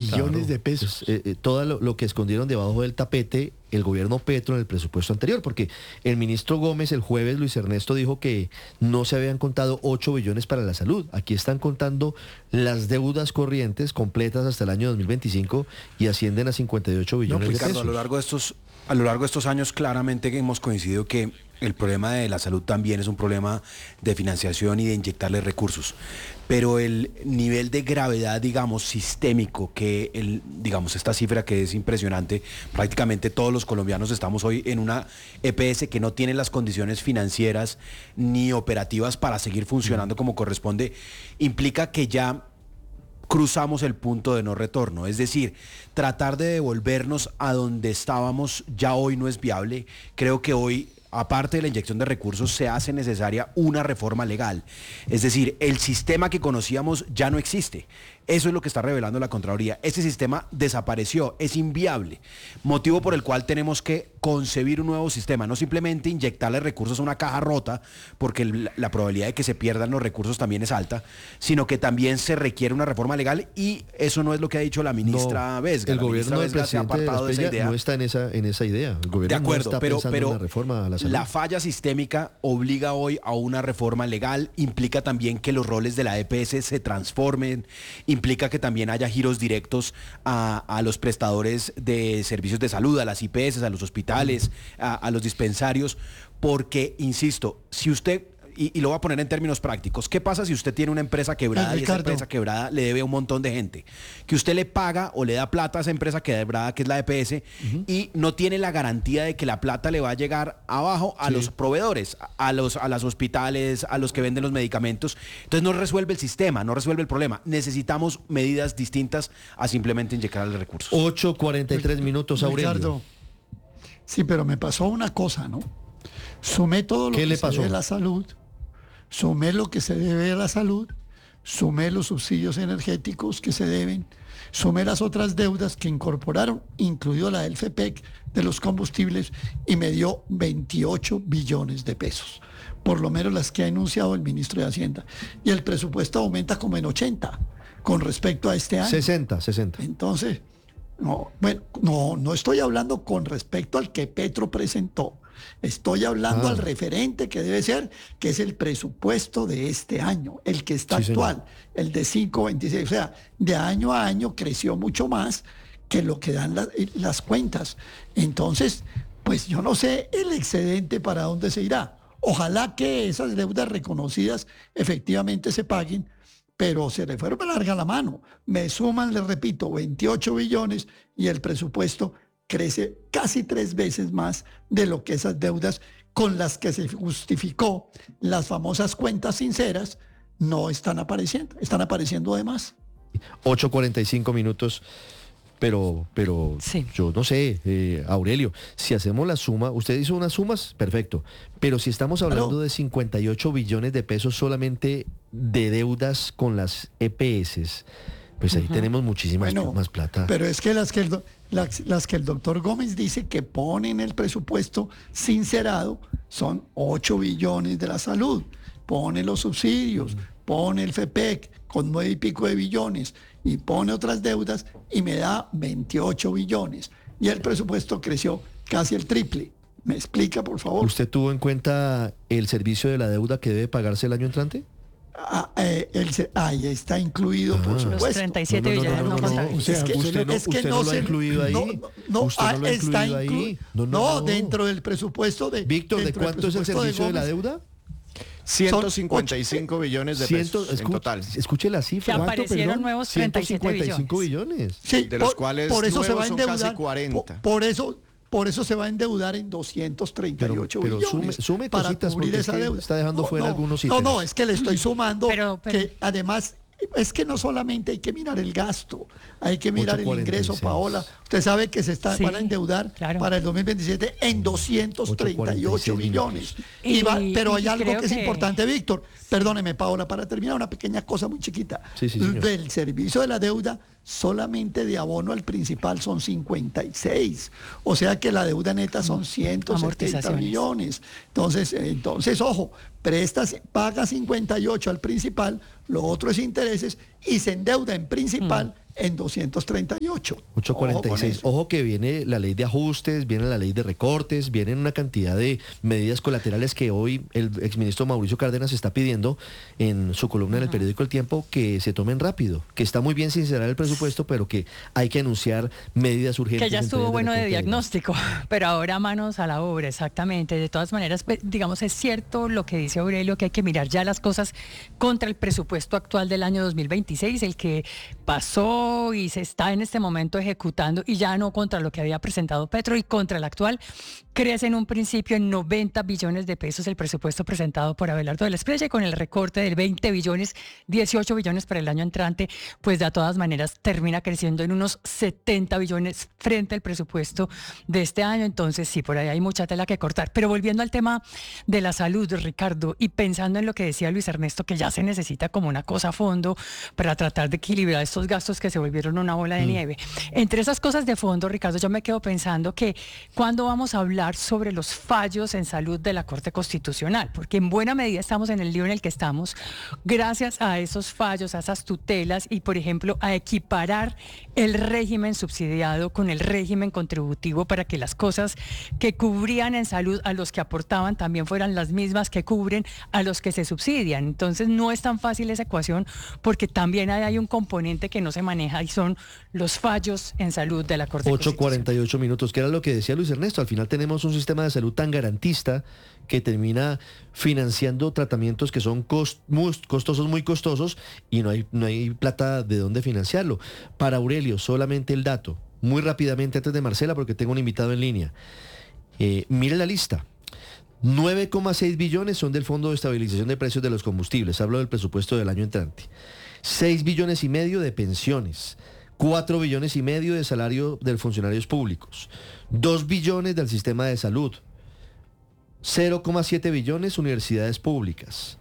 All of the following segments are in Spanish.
billones de pesos. Todo lo que escondieron debajo del tapete el gobierno Petro en el presupuesto anterior, porque el ministro Gómez el jueves, Luis Ernesto, dijo que no se habían contado 8 billones para la salud. Aquí están contando las deudas corrientes completas hasta el año 2025 y ascienden a 58 billones de Ricardo, pesos. A lo largo de estos años claramente hemos coincidido que el problema de la salud también es un problema de financiación y de inyectarle recursos. Pero el nivel de gravedad, digamos, sistémico, digamos, esta cifra que es impresionante, prácticamente todos los colombianos estamos hoy en una EPS que no tiene las condiciones financieras ni operativas para seguir funcionando como corresponde, implica que ya cruzamos el punto de no retorno, es decir, tratar de devolvernos a donde estábamos ya hoy no es viable. Creo que hoy, aparte de la inyección de recursos, se hace necesaria una reforma legal. Es decir, el sistema que conocíamos ya no existe. Eso es lo que está revelando la Contraloría. Ese sistema desapareció, es inviable. Motivo por el cual tenemos que concebir un nuevo sistema, no simplemente inyectarle recursos a una caja rota, porque la probabilidad de que se pierdan los recursos también es alta, sino que también se requiere una reforma legal, y eso no es lo que ha dicho la ministra Vesga. El gobierno del se ha presidente apartado de esa idea. no está en esa idea. El gobierno De acuerdo, no está pensando en pero una reforma a la salud. la falla sistémica obliga hoy a una reforma legal, implica también que los roles de la EPS se transformen, implica que también haya giros directos a los prestadores de servicios de salud, a las IPS, a los hospitales, a los dispensarios, porque, insisto, si usted... Y lo voy a poner en términos prácticos. ¿Qué pasa si usted tiene una empresa quebrada y esa empresa quebrada le debe a un montón de gente? Que usted le paga o le da plata a esa empresa quebrada, que es la EPS, y no tiene la garantía de que la plata le va a llegar abajo a los proveedores, a las hospitales, a los que venden los medicamentos. Entonces no resuelve el sistema, no resuelve el problema. Necesitamos medidas distintas a simplemente inyectarle recursos. 8:43 minutos, Aurelio. Ricardo, sí, pero me pasó una cosa, ¿no? Sumé todo lo que se debe a la salud, sumé lo que se debe a la salud, sumé los subsidios energéticos que se deben, sumé las otras deudas que incorporaron, incluido la del FEPEC, de los combustibles, y me dio 28 billones de pesos, por lo menos las que ha enunciado el ministro de Hacienda. Y el presupuesto aumenta como en 80 con respecto a este año. 60. Entonces, no estoy hablando con respecto al que Petro presentó. Estoy hablando al referente que debe ser, que es el presupuesto de este año, el que está actual, el de 5.26. O sea, de año a año creció mucho más que lo que dan las cuentas. Entonces, pues yo no sé el excedente para dónde se irá. Ojalá que esas deudas reconocidas efectivamente se paguen, pero se le fue larga la mano. Me suman, les repito, 28 billones y el presupuesto crece casi 3 veces más de lo que esas deudas con las que se justificó las famosas cuentas sinceras no están están apareciendo de más. 8:45 minutos, pero sí. Yo no sé, Aurelio, si hacemos la suma, usted hizo unas sumas, perfecto, pero si estamos hablando de 58 billones de pesos solamente de deudas con las EPS, pues ahí tenemos muchísimas más plata. Pero es que las que el doctor Gómez dice que pone en el presupuesto sincerado son 8 billones de la salud. Pone los subsidios, pone el FEPEC con 9 y pico de billones y pone otras deudas y me da 28 billones. Y el presupuesto creció casi el triple. ¿Me explica, por favor? ¿Usted tuvo en cuenta el servicio de la deuda que debe pagarse el año entrante? Ahí está incluido, por supuesto. Los 37 billones no contaron. Usted no lo ha incluido ahí. Está incluido dentro del presupuesto de... Víctor, ¿de cuánto es el servicio de la deuda? 155 billones de pesos en total. Escuche la cifra. Que aparecieron nuevos 155 billones. Sí, de los cuales por eso se va a son endeudar, casi 40. Por eso se va a endeudar en 238 billones. Sume para cositas, cubrir esa deuda. Está dejando fuera algunos ítems. No, es que le estoy sumando que además es que no solamente hay que mirar el gasto, hay que mirar el ingreso, Paola. Usted sabe que van a endeudar para el 2027 en 238 billones. Pero hay algo que es importante, Víctor. Perdóneme, Paola, para terminar, una pequeña cosa muy chiquita. Del servicio de la deuda, solamente de abono al principal son 56. O sea que la deuda neta son 170 millones. Entonces, ojo, paga 58 al principal, lo otro es intereses y se endeuda en principal en 238. 846. Ojo que viene la ley de ajustes, viene la ley de recortes, vienen una cantidad de medidas colaterales que hoy el exministro Mauricio Cárdenas está pidiendo en su columna en el periódico El Tiempo que se tomen rápido, que está muy bien sincerar el presupuesto, pero que hay que anunciar medidas urgentes. Que ya estuvo bueno de diagnóstico, pero ahora manos a la obra, exactamente. De todas maneras, digamos, es cierto lo que dice Aurelio, que hay que mirar ya las cosas contra el presupuesto actual del año 2026, el que pasó y se está en este momento ejecutando, y ya no contra lo que había presentado Petro y contra el actual. Crece en un principio en 90 billones de pesos el presupuesto presentado por Abelardo del Espriella, y con el recorte del 20 billones, 18 billones para el año entrante, pues de todas maneras termina creciendo en unos 70 billones frente al presupuesto de este año. Entonces sí, por ahí hay mucha tela que cortar. Pero volviendo al tema de la salud, Ricardo, y pensando en lo que decía Luis Ernesto, que ya se necesita como una cosa a fondo para tratar de equilibrar estos gastos que se volvieron una bola de nieve. Entre esas cosas de fondo, Ricardo, yo me quedo pensando que ¿cuándo vamos a hablar sobre los fallos en salud de la Corte Constitucional? Porque en buena medida estamos en el lío en el que estamos gracias a esos fallos, a esas tutelas y, por ejemplo, a equiparar el régimen subsidiado con el régimen contributivo para que las cosas que cubrían en salud a los que aportaban también fueran las mismas que cubren a los que se subsidian. Entonces no es tan fácil esa ecuación, porque también hay un componente que no se maneja y son los fallos en salud de la Corte Constitucional. 8:48 minutos, que era lo que decía Luis Ernesto. Al final tenemos un sistema de salud tan garantista que termina financiando tratamientos que son muy costosos, y no hay plata de dónde financiarlo. Para Aurelio, solamente el dato, muy rápidamente antes de Marcela, porque tengo un invitado en línea. Mire la lista. 9,6 billones son del Fondo de Estabilización de Precios de los Combustibles, hablo del presupuesto del año entrante. 6 billones y medio de pensiones, 4 billones y medio de salario de funcionarios públicos, 2 billones del sistema de salud, 0,7 billones universidades públicas,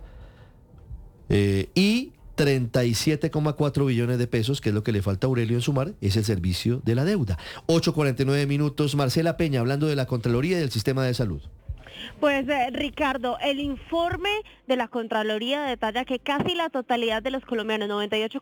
y 37,4 billones de pesos, que es lo que le falta a Aurelio en sumar, es el servicio de la deuda. 8:49 minutos, Marcela Peña, hablando de la Contraloría y del sistema de salud. Pues Ricardo, el informe de la Contraloría detalla que casi la totalidad de los colombianos,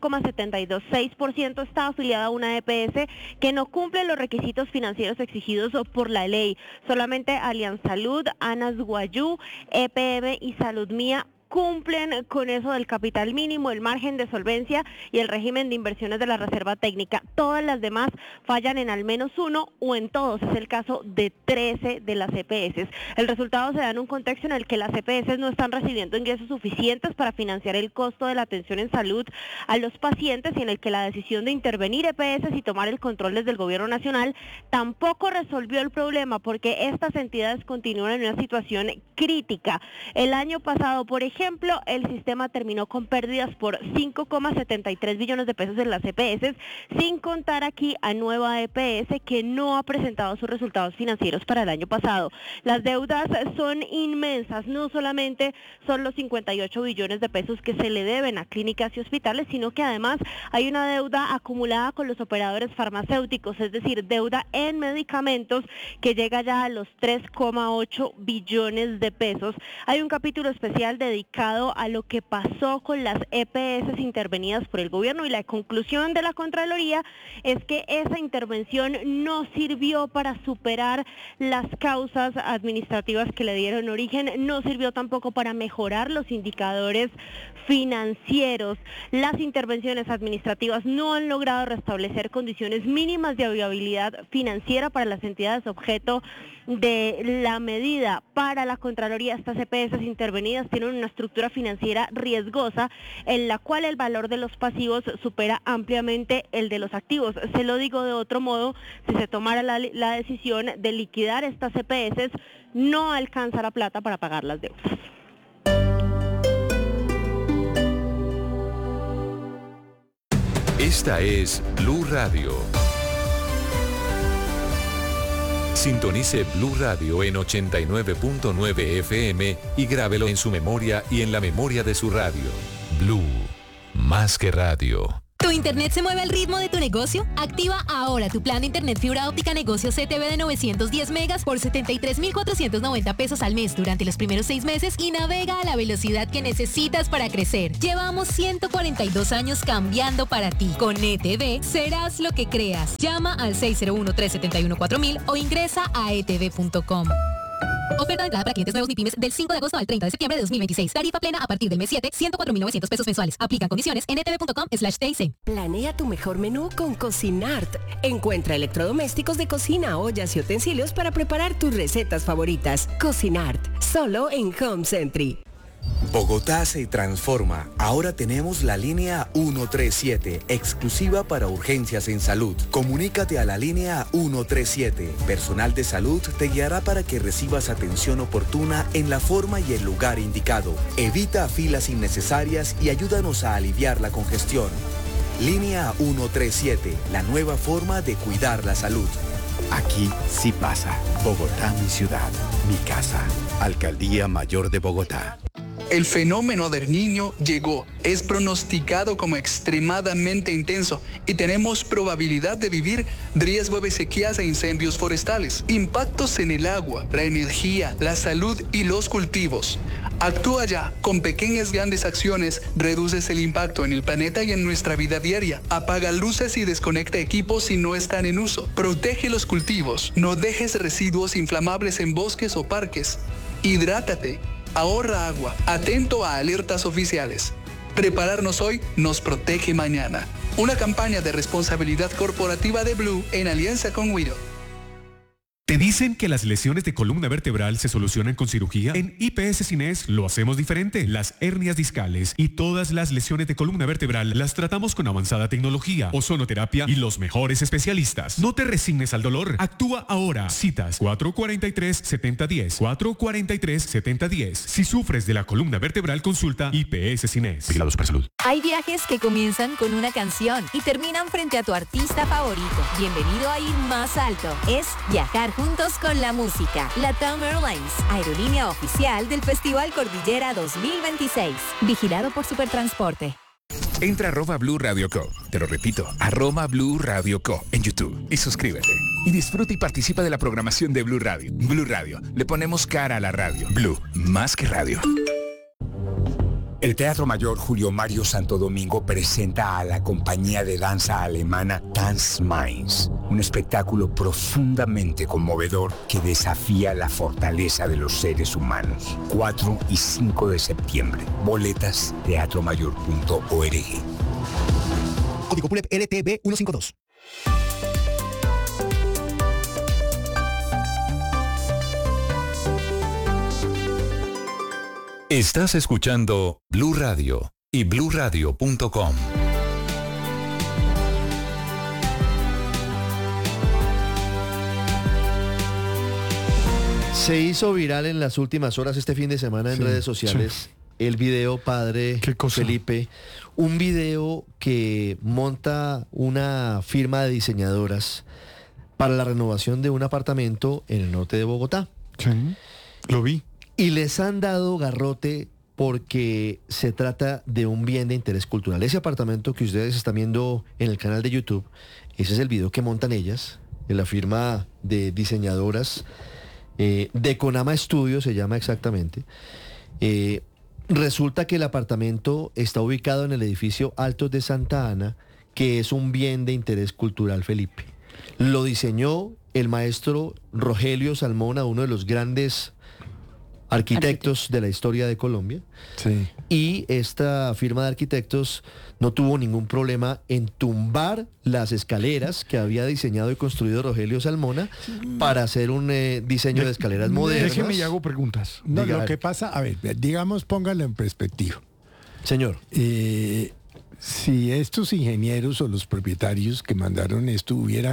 98,726%, está afiliada a una EPS que no cumple los requisitos financieros exigidos por la ley. Solamente Alianza Salud, Anas Guayú, EPM y Salud Mía cumplen con eso del capital mínimo, el margen de solvencia y el régimen de inversiones de la reserva técnica. Todas las demás fallan en al menos uno o en todos. Es el caso de 13 de las EPS. El resultado se da en un contexto en el que las EPS no están recibiendo ingresos suficientes para financiar el costo de la atención en salud a los pacientes, y en el que la decisión de intervenir EPS y tomar el control desde el gobierno nacional tampoco resolvió el problema, porque estas entidades continúan en una situación crítica. El año pasado, por ejemplo, el sistema terminó con pérdidas por 5,73 billones de pesos en las EPS, sin contar aquí a Nueva EPS, que no ha presentado sus resultados financieros para el año pasado. Las deudas son inmensas, no solamente son los 58 billones de pesos que se le deben a clínicas y hospitales, sino que además hay una deuda acumulada con los operadores farmacéuticos, es decir, deuda en medicamentos que llega ya a los 3,8 billones de pesos. Hay un capítulo especial dedicado a lo que pasó con las EPS intervenidas por el gobierno, y la conclusión de la Contraloría es que esa intervención no sirvió para superar las causas administrativas que le dieron origen, no sirvió tampoco para mejorar los indicadores financieros. Las intervenciones administrativas no han logrado restablecer condiciones mínimas de viabilidad financiera para las entidades objeto de la medida. Para la Contraloría, estas EPS intervenidas tienen una estructura financiera riesgosa, en la cual el valor de los pasivos supera ampliamente el de los activos. Se lo digo de otro modo, si se tomara la decisión de liquidar estas EPS, no alcanza la plata para pagar las deudas. Esta es Blue Radio. Sintonice Blue Radio en 89.9 FM y grábelo en su memoria y en la memoria de su radio. Blue, más que radio. Tu internet se mueve al ritmo de tu negocio? Activa ahora tu plan de internet fibra óptica negocio CTV de 910 megas por 73,490 pesos al mes durante los primeros 6 meses y navega a la velocidad que necesitas para crecer. Llevamos 142 años cambiando para ti. Con ETV serás lo que creas. Llama al 601-371-4000 o ingresa a etv.com. Oferta de entrada para clientes nuevos ni pymes del 5 de agosto al 30 de septiembre de 2026. Tarifa plena a partir del mes 7, 104,900 pesos mensuales. Aplican condiciones en etv.com/TIC. Planea tu mejor menú con Cocinart. Encuentra electrodomésticos de cocina, ollas y utensilios para preparar tus recetas favoritas. Cocinart, solo en Home Century. Bogotá se transforma. Ahora tenemos la línea 137, exclusiva para urgencias en salud. Comunícate a la línea 137. Personal de salud te guiará para que recibas atención oportuna en la forma y el lugar indicado. Evita filas innecesarias y ayúdanos a aliviar la congestión. Línea 137, la nueva forma de cuidar la salud. Aquí sí pasa. Bogotá, mi ciudad, mi casa. Alcaldía Mayor de Bogotá. El fenómeno del Niño llegó, es pronosticado como extremadamente intenso y tenemos probabilidad de vivir riesgo de sequías e incendios forestales, impactos en el agua, la energía, la salud y los cultivos. Actúa ya, con pequeñas grandes acciones reduces el impacto en el planeta y en nuestra vida diaria. Apaga luces y desconecta equipos si no están en uso. Protege los cultivos, no dejes residuos inflamables en bosques o parques. Hidrátate. Ahorra agua, atento a alertas oficiales. Prepararnos hoy nos protege mañana. Una campaña de responsabilidad corporativa de Blue en alianza con Wido. ¿Te dicen que las lesiones de columna vertebral se solucionan con cirugía? En IPS Cines lo hacemos diferente. Las hernias discales y todas las lesiones de columna vertebral las tratamos con avanzada tecnología, ozonoterapia y los mejores especialistas. No te resignes al dolor. Actúa ahora. Citas 443-7010. 443-7010. Si sufres de la columna vertebral, consulta IPS Cines. Vigilados para salud. Hay viajes que comienzan con una canción y terminan frente a tu artista favorito. Bienvenido a ir más alto. Es viajar juntos con la música. LATAM Airlines, aerolínea oficial del Festival Cordillera 2026. Vigilado por Supertransporte. Entra a @Blue Radio Co. Te lo repito, @Blue Radio Co. en YouTube y suscríbete. Y disfruta y participa de la programación de Blue Radio. Blue Radio, le ponemos cara a la radio. Blue, más que radio. El Teatro Mayor Julio Mario Santo Domingo presenta a la compañía de danza alemana Tanz Mainz, un espectáculo profundamente conmovedor que desafía la fortaleza de los seres humanos. 4 y 5 de septiembre. Boletas, teatromayor.org. Código PULEP LTB 152. Estás escuchando Blue Radio y bluradio.com. Se hizo viral en las últimas horas este fin de semana en redes sociales el video, padre Felipe, un video que monta una firma de diseñadoras para la renovación de un apartamento en el norte de Bogotá. Sí, lo vi. Y les han dado garrote porque se trata de un bien de interés cultural. Ese apartamento que ustedes están viendo en el canal de YouTube, ese es el video que montan ellas, en la firma de diseñadoras, de Conama Studio se llama exactamente. Resulta que el apartamento está ubicado en el edificio Altos de Santa Ana, que es un bien de interés cultural, Felipe. Lo diseñó el maestro Rogelio Salmona, uno de los grandes arquitectos de la historia de Colombia. Sí. Y esta firma de arquitectos no tuvo ningún problema en tumbar las escaleras que había diseñado y construido Rogelio Salmona para hacer un diseño de escaleras modernas. Déjeme y hago preguntas. No, lo que pasa, a ver, digamos, póngalo en perspectiva. Señor. Si estos ingenieros o los propietarios que mandaron esto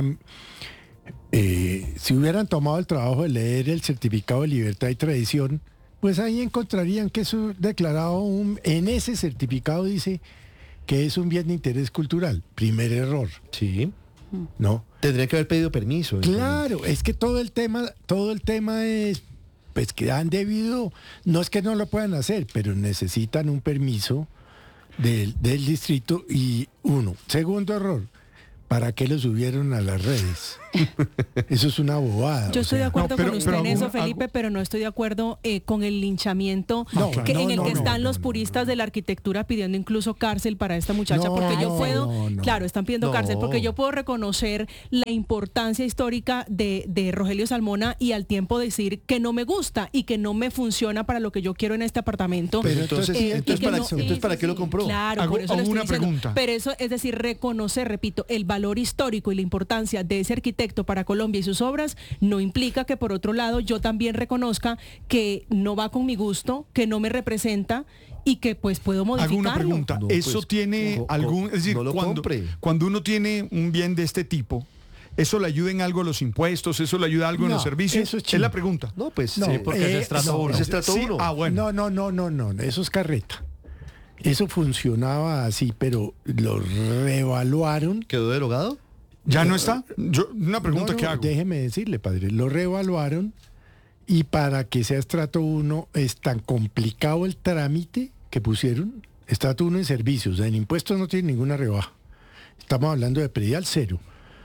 si hubieran tomado el trabajo de leer el certificado de libertad y tradición, pues ahí encontrarían que eso declarado en ese certificado dice que es un bien de interés cultural. Primer error. Sí. ¿No? Tendría que haber pedido permiso. Claro, es que todo el tema es, pues que han debido, no es que no lo puedan hacer, pero necesitan un permiso del distrito. Y uno. Segundo error, ¿para qué lo subieron a las redes? Eso es una bobada. Yo estoy de acuerdo con usted en eso, Felipe, pero no estoy de acuerdo con el linchamiento en el que están los puristas de la arquitectura pidiendo incluso cárcel para esta muchacha, porque yo puedo, claro, están pidiendo cárcel, porque yo puedo reconocer la importancia histórica de Rogelio Salmona y al tiempo decir que no me gusta y que no me funciona para lo que yo quiero en este apartamento. Pero entonces ¿para qué lo compró? Claro, por eso le estoy diciendo. Pero eso es decir, reconocer, repito, el valor histórico y la importancia de ese arquitecto para Colombia y sus obras no implica que por otro lado yo también reconozca que no va con mi gusto, que no me representa y que pues puedo modificarlo. Hago una pregunta, ¿eso tiene algún, es decir, cuando uno tiene un bien de este tipo, ¿eso le ayuda en algo a los impuestos? ¿Eso le ayuda algo en los servicios? Es la pregunta. No, pues sí, porque es estrato 1. Es estrato 1. Ah, bueno. No, eso es carreta. Eso funcionaba así, pero lo reevaluaron. ¿Quedó derogado? ¿Ya no está? Una pregunta que hago. Déjeme decirle, padre, lo reevaluaron y para que sea estrato 1 es tan complicado el trámite que pusieron. Estrato 1 en servicios, en impuestos no tiene ninguna rebaja. Estamos hablando de predial 0.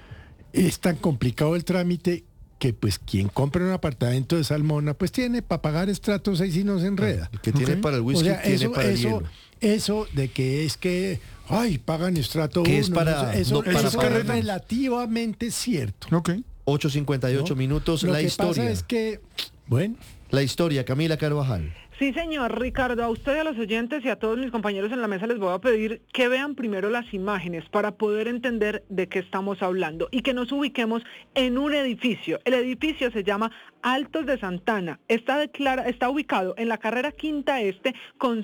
Es tan complicado el trámite que pues quien compra un apartamento de Salmona pues tiene para pagar estrato 6 y no se enreda. El que tiene para el whisky, tiene para el hielo. Eso de que es que pagan estrato 1. Es para, eso es relativamente cierto. 8:58 minutos. Lo la que historia. Pasa es que, bueno. La historia, Camila Carvajal. Sí, señor Ricardo, a usted y a los oyentes y a todos mis compañeros en la mesa les voy a pedir que vean primero las imágenes para poder entender de qué estamos hablando y que nos ubiquemos en un edificio. El edificio se llama Altos de Santana, está ubicado en la carrera Quinta Este con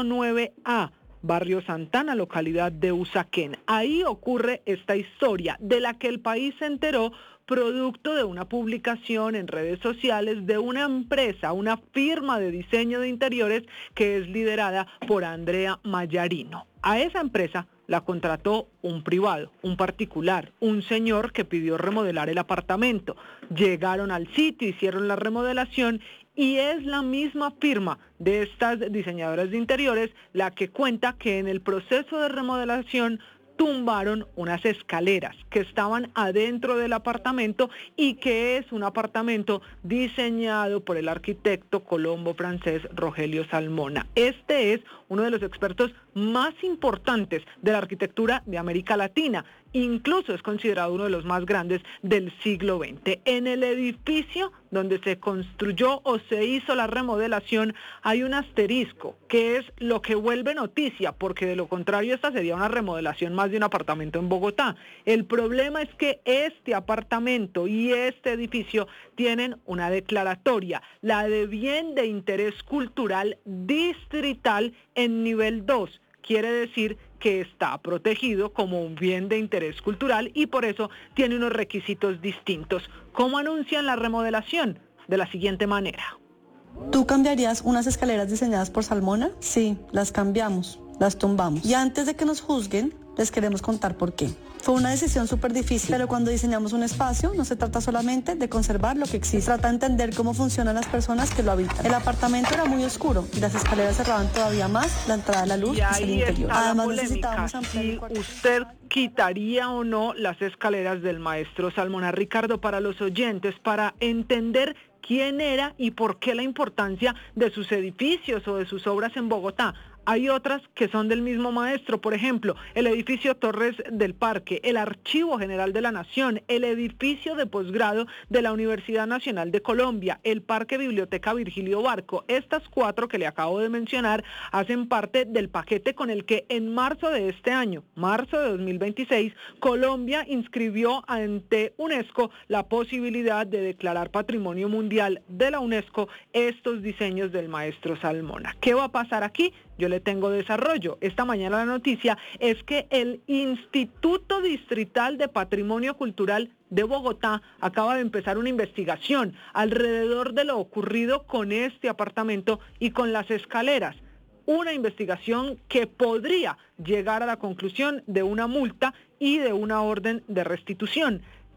109A. Barrio Santana, localidad de Usaquén. Ahí ocurre esta historia de la que el país se enteró producto de una publicación en redes sociales de una empresa, una firma de diseño de interiores que es liderada por Andrea Mayarino. A esa empresa la contrató un privado, un particular, un señor que pidió remodelar el apartamento. Llegaron al sitio, hicieron la remodelación y es la misma firma de estas diseñadoras de interiores la que cuenta que en el proceso de remodelación tumbaron unas escaleras que estaban adentro del apartamento y que es un apartamento diseñado por el arquitecto colombo-francés Rogelio Salmona. Este es uno de los expertos más importantes de la arquitectura de América Latina. Incluso es considerado uno de los más grandes del siglo XX. En el edificio donde se construyó o se hizo la remodelación hay un asterisco, que es lo que vuelve noticia, porque de lo contrario esta sería una remodelación más de un apartamento en Bogotá. El problema es que este apartamento y este edificio tienen una declaratoria, la de bien de interés cultural distrital en nivel 2. Quiere decir que está protegido como un bien de interés cultural y por eso tiene unos requisitos distintos. ¿Cómo anuncian la remodelación? De la siguiente manera. ¿Tú cambiarías unas escaleras diseñadas por Salmona? Sí, las cambiamos, las tumbamos. Y antes de que nos juzguen, les queremos contar por qué. Fue una decisión súper difícil, pero cuando diseñamos un espacio no se trata solamente de conservar lo que existe, trata de entender cómo funcionan las personas que lo habitan. El apartamento era muy oscuro y las escaleras cerraban todavía más la entrada de la luz hacia el interior. Además necesitábamos ampliar el cuarto. ¿Usted quitaría o no las escaleras del maestro Salmona? Ricardo, para los oyentes, para entender quién era y por qué la importancia de sus edificios o de sus obras en Bogotá. Hay otras que son del mismo maestro, por ejemplo, el edificio Torres del Parque, el Archivo General de la Nación, el edificio de posgrado de la Universidad Nacional de Colombia, el Parque Biblioteca Virgilio Barco. Estas 4 que le acabo de mencionar hacen parte del paquete con el que en marzo de este año, marzo de 2026, Colombia inscribió ante UNESCO la posibilidad de declarar Patrimonio Mundial de la UNESCO estos diseños del maestro Salmona. ¿Qué va a pasar aquí? Yo le tengo desarrollo. Esta mañana la noticia es que el Instituto Distrital de Patrimonio Cultural de Bogotá acaba de empezar una investigación alrededor de lo ocurrido con este apartamento y con las escaleras. Una investigación que podría llegar a la conclusión de una multa y de una orden de restitución.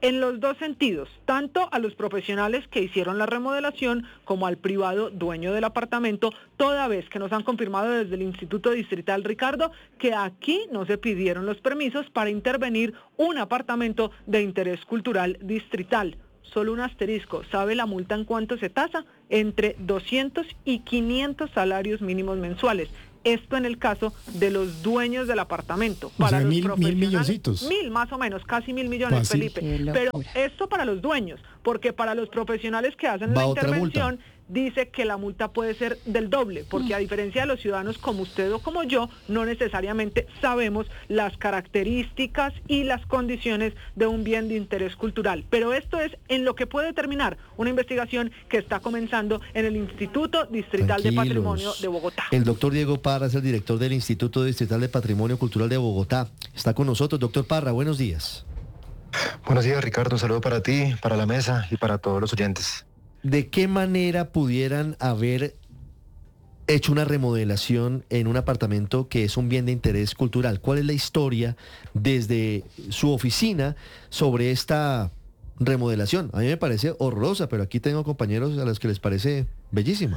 en los dos sentidos, tanto a los profesionales que hicieron la remodelación como al privado dueño del apartamento, toda vez que nos han confirmado desde el Instituto Distrital, Ricardo, que aquí no se pidieron los permisos para intervenir un apartamento de interés cultural distrital. Solo un asterisco, ¿sabe la multa en cuánto se tasa? Entre 200 y 500 salarios mínimos mensuales. Esto en el caso de los dueños del apartamento. Para los profesionales, mil milloncitos. Más o menos, casi 1.000 millones, Fácil. Felipe. Pero esto para los dueños, porque para los profesionales que hacen la intervención, dice que la multa puede ser del doble, porque a diferencia de los ciudadanos como usted o como yo, no necesariamente sabemos las características y las condiciones de un bien de interés cultural. Pero esto es en lo que puede terminar una investigación que está comenzando en el Instituto Distrital de Patrimonio de Bogotá. El doctor Diego Parra es el director del Instituto Distrital de Patrimonio Cultural de Bogotá. Está con nosotros. Doctor Parra, buenos días. Buenos días, Ricardo. Un saludo para ti, para la mesa y para todos los oyentes. ¿De qué manera pudieran haber hecho una remodelación en un apartamento que es un bien de interés cultural? ¿Cuál es la historia desde su oficina sobre esta remodelación? A mí me parece horrorosa, pero aquí tengo compañeros a los que les parece bellísima.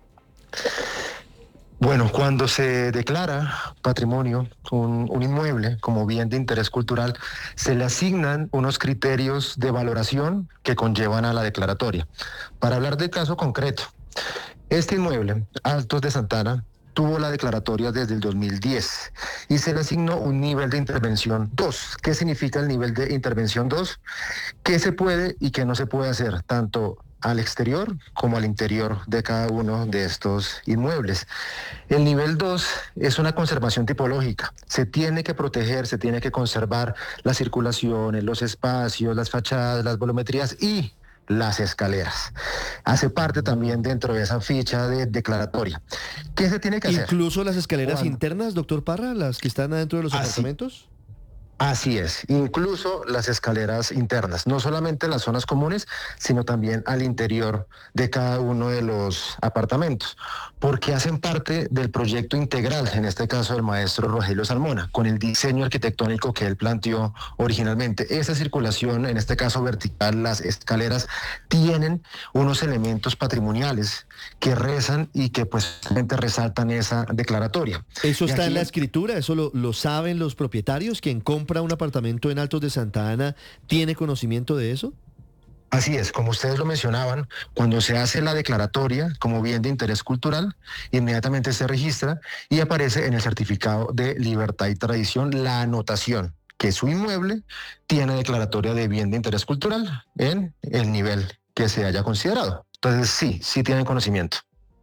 Bueno, cuando se declara patrimonio, un inmueble como bien de interés cultural, se le asignan unos criterios de valoración que conllevan a la declaratoria. Para hablar del caso concreto, este inmueble, Altos de Santana, tuvo la declaratoria desde el 2010 y se le asignó un nivel de intervención 2. ¿Qué significa el nivel de intervención 2? ¿Qué se puede y qué no se puede hacer, tanto al exterior como al interior de cada uno de estos inmuebles? El nivel 2 es una conservación tipológica. Se tiene que proteger, se tiene que conservar las circulaciones, los espacios, las fachadas, las volumetrías y las escaleras. Hace parte también dentro de esa ficha de declaratoria. ¿Qué se tiene que hacer? ¿Incluso las escaleras internas, doctor Parra, las que están adentro de los apartamentos? Así es, incluso las escaleras internas, no solamente en las zonas comunes, sino también al interior de cada uno de los apartamentos, porque hacen parte del proyecto integral, en este caso del maestro Rogelio Salmona, con el diseño arquitectónico que él planteó originalmente. Esa circulación, en este caso vertical, las escaleras, tienen unos elementos patrimoniales que rezan y que pues resaltan esa declaratoria. ¿Eso está en la escritura? ¿Eso lo saben los propietarios? ¿Quien compra un apartamento en Altos de Santa Ana tiene conocimiento de eso? Así es, como ustedes lo mencionaban, cuando se hace la declaratoria como bien de interés cultural, inmediatamente se registra y aparece en el certificado de libertad y tradición la anotación que su inmueble tiene declaratoria de bien de interés cultural en el nivel que se haya considerado. Entonces sí tienen conocimiento.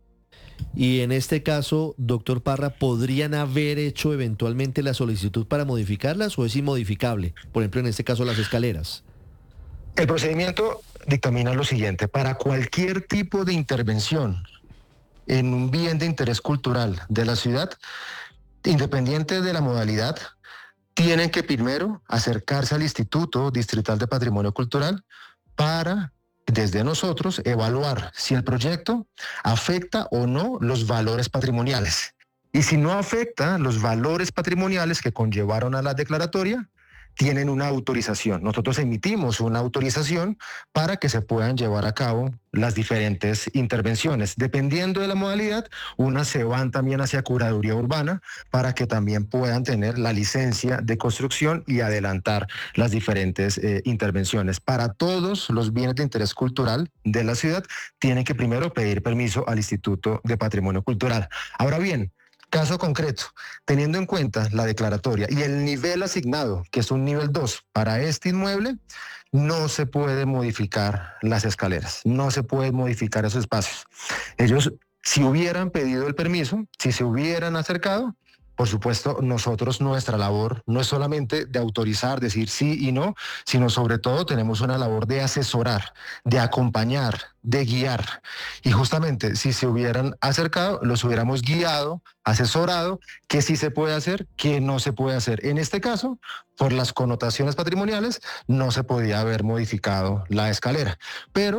Y en este caso, doctor Parra, ¿podrían haber hecho eventualmente la solicitud para modificarlas o es inmodificable? Por ejemplo, en este caso, las escaleras. El procedimiento dictamina lo siguiente: para cualquier tipo de intervención en un bien de interés cultural de la ciudad, independiente de la modalidad, tienen que primero acercarse al Instituto Distrital de Patrimonio Cultural para, desde nosotros, evaluar si el proyecto afecta o no los valores patrimoniales. Y si no afecta los valores patrimoniales que conllevaron a la declaratoria, tienen una autorización. Nosotros emitimos una autorización para que se puedan llevar a cabo las diferentes intervenciones. Dependiendo de la modalidad, unas se van también hacia curaduría urbana para que también puedan tener la licencia de construcción y adelantar las diferentes intervenciones. Para todos los bienes de interés cultural de la ciudad, tienen que primero pedir permiso al Instituto de Patrimonio Cultural. Ahora bien, caso concreto, teniendo en cuenta la declaratoria y el nivel asignado, que es un nivel 2 para este inmueble, no se puede modificar las escaleras, no se puede modificar esos espacios. Ellos, si hubieran pedido el permiso, si se hubieran acercado, por supuesto, nosotros, nuestra labor no es solamente de autorizar, decir sí y no, sino sobre todo tenemos una labor de asesorar, de acompañar, de guiar. Y justamente si se hubieran acercado, los hubiéramos guiado, asesorado, qué sí se puede hacer, qué no se puede hacer. En este caso, por las connotaciones patrimoniales, no se podía haber modificado la escalera. Pero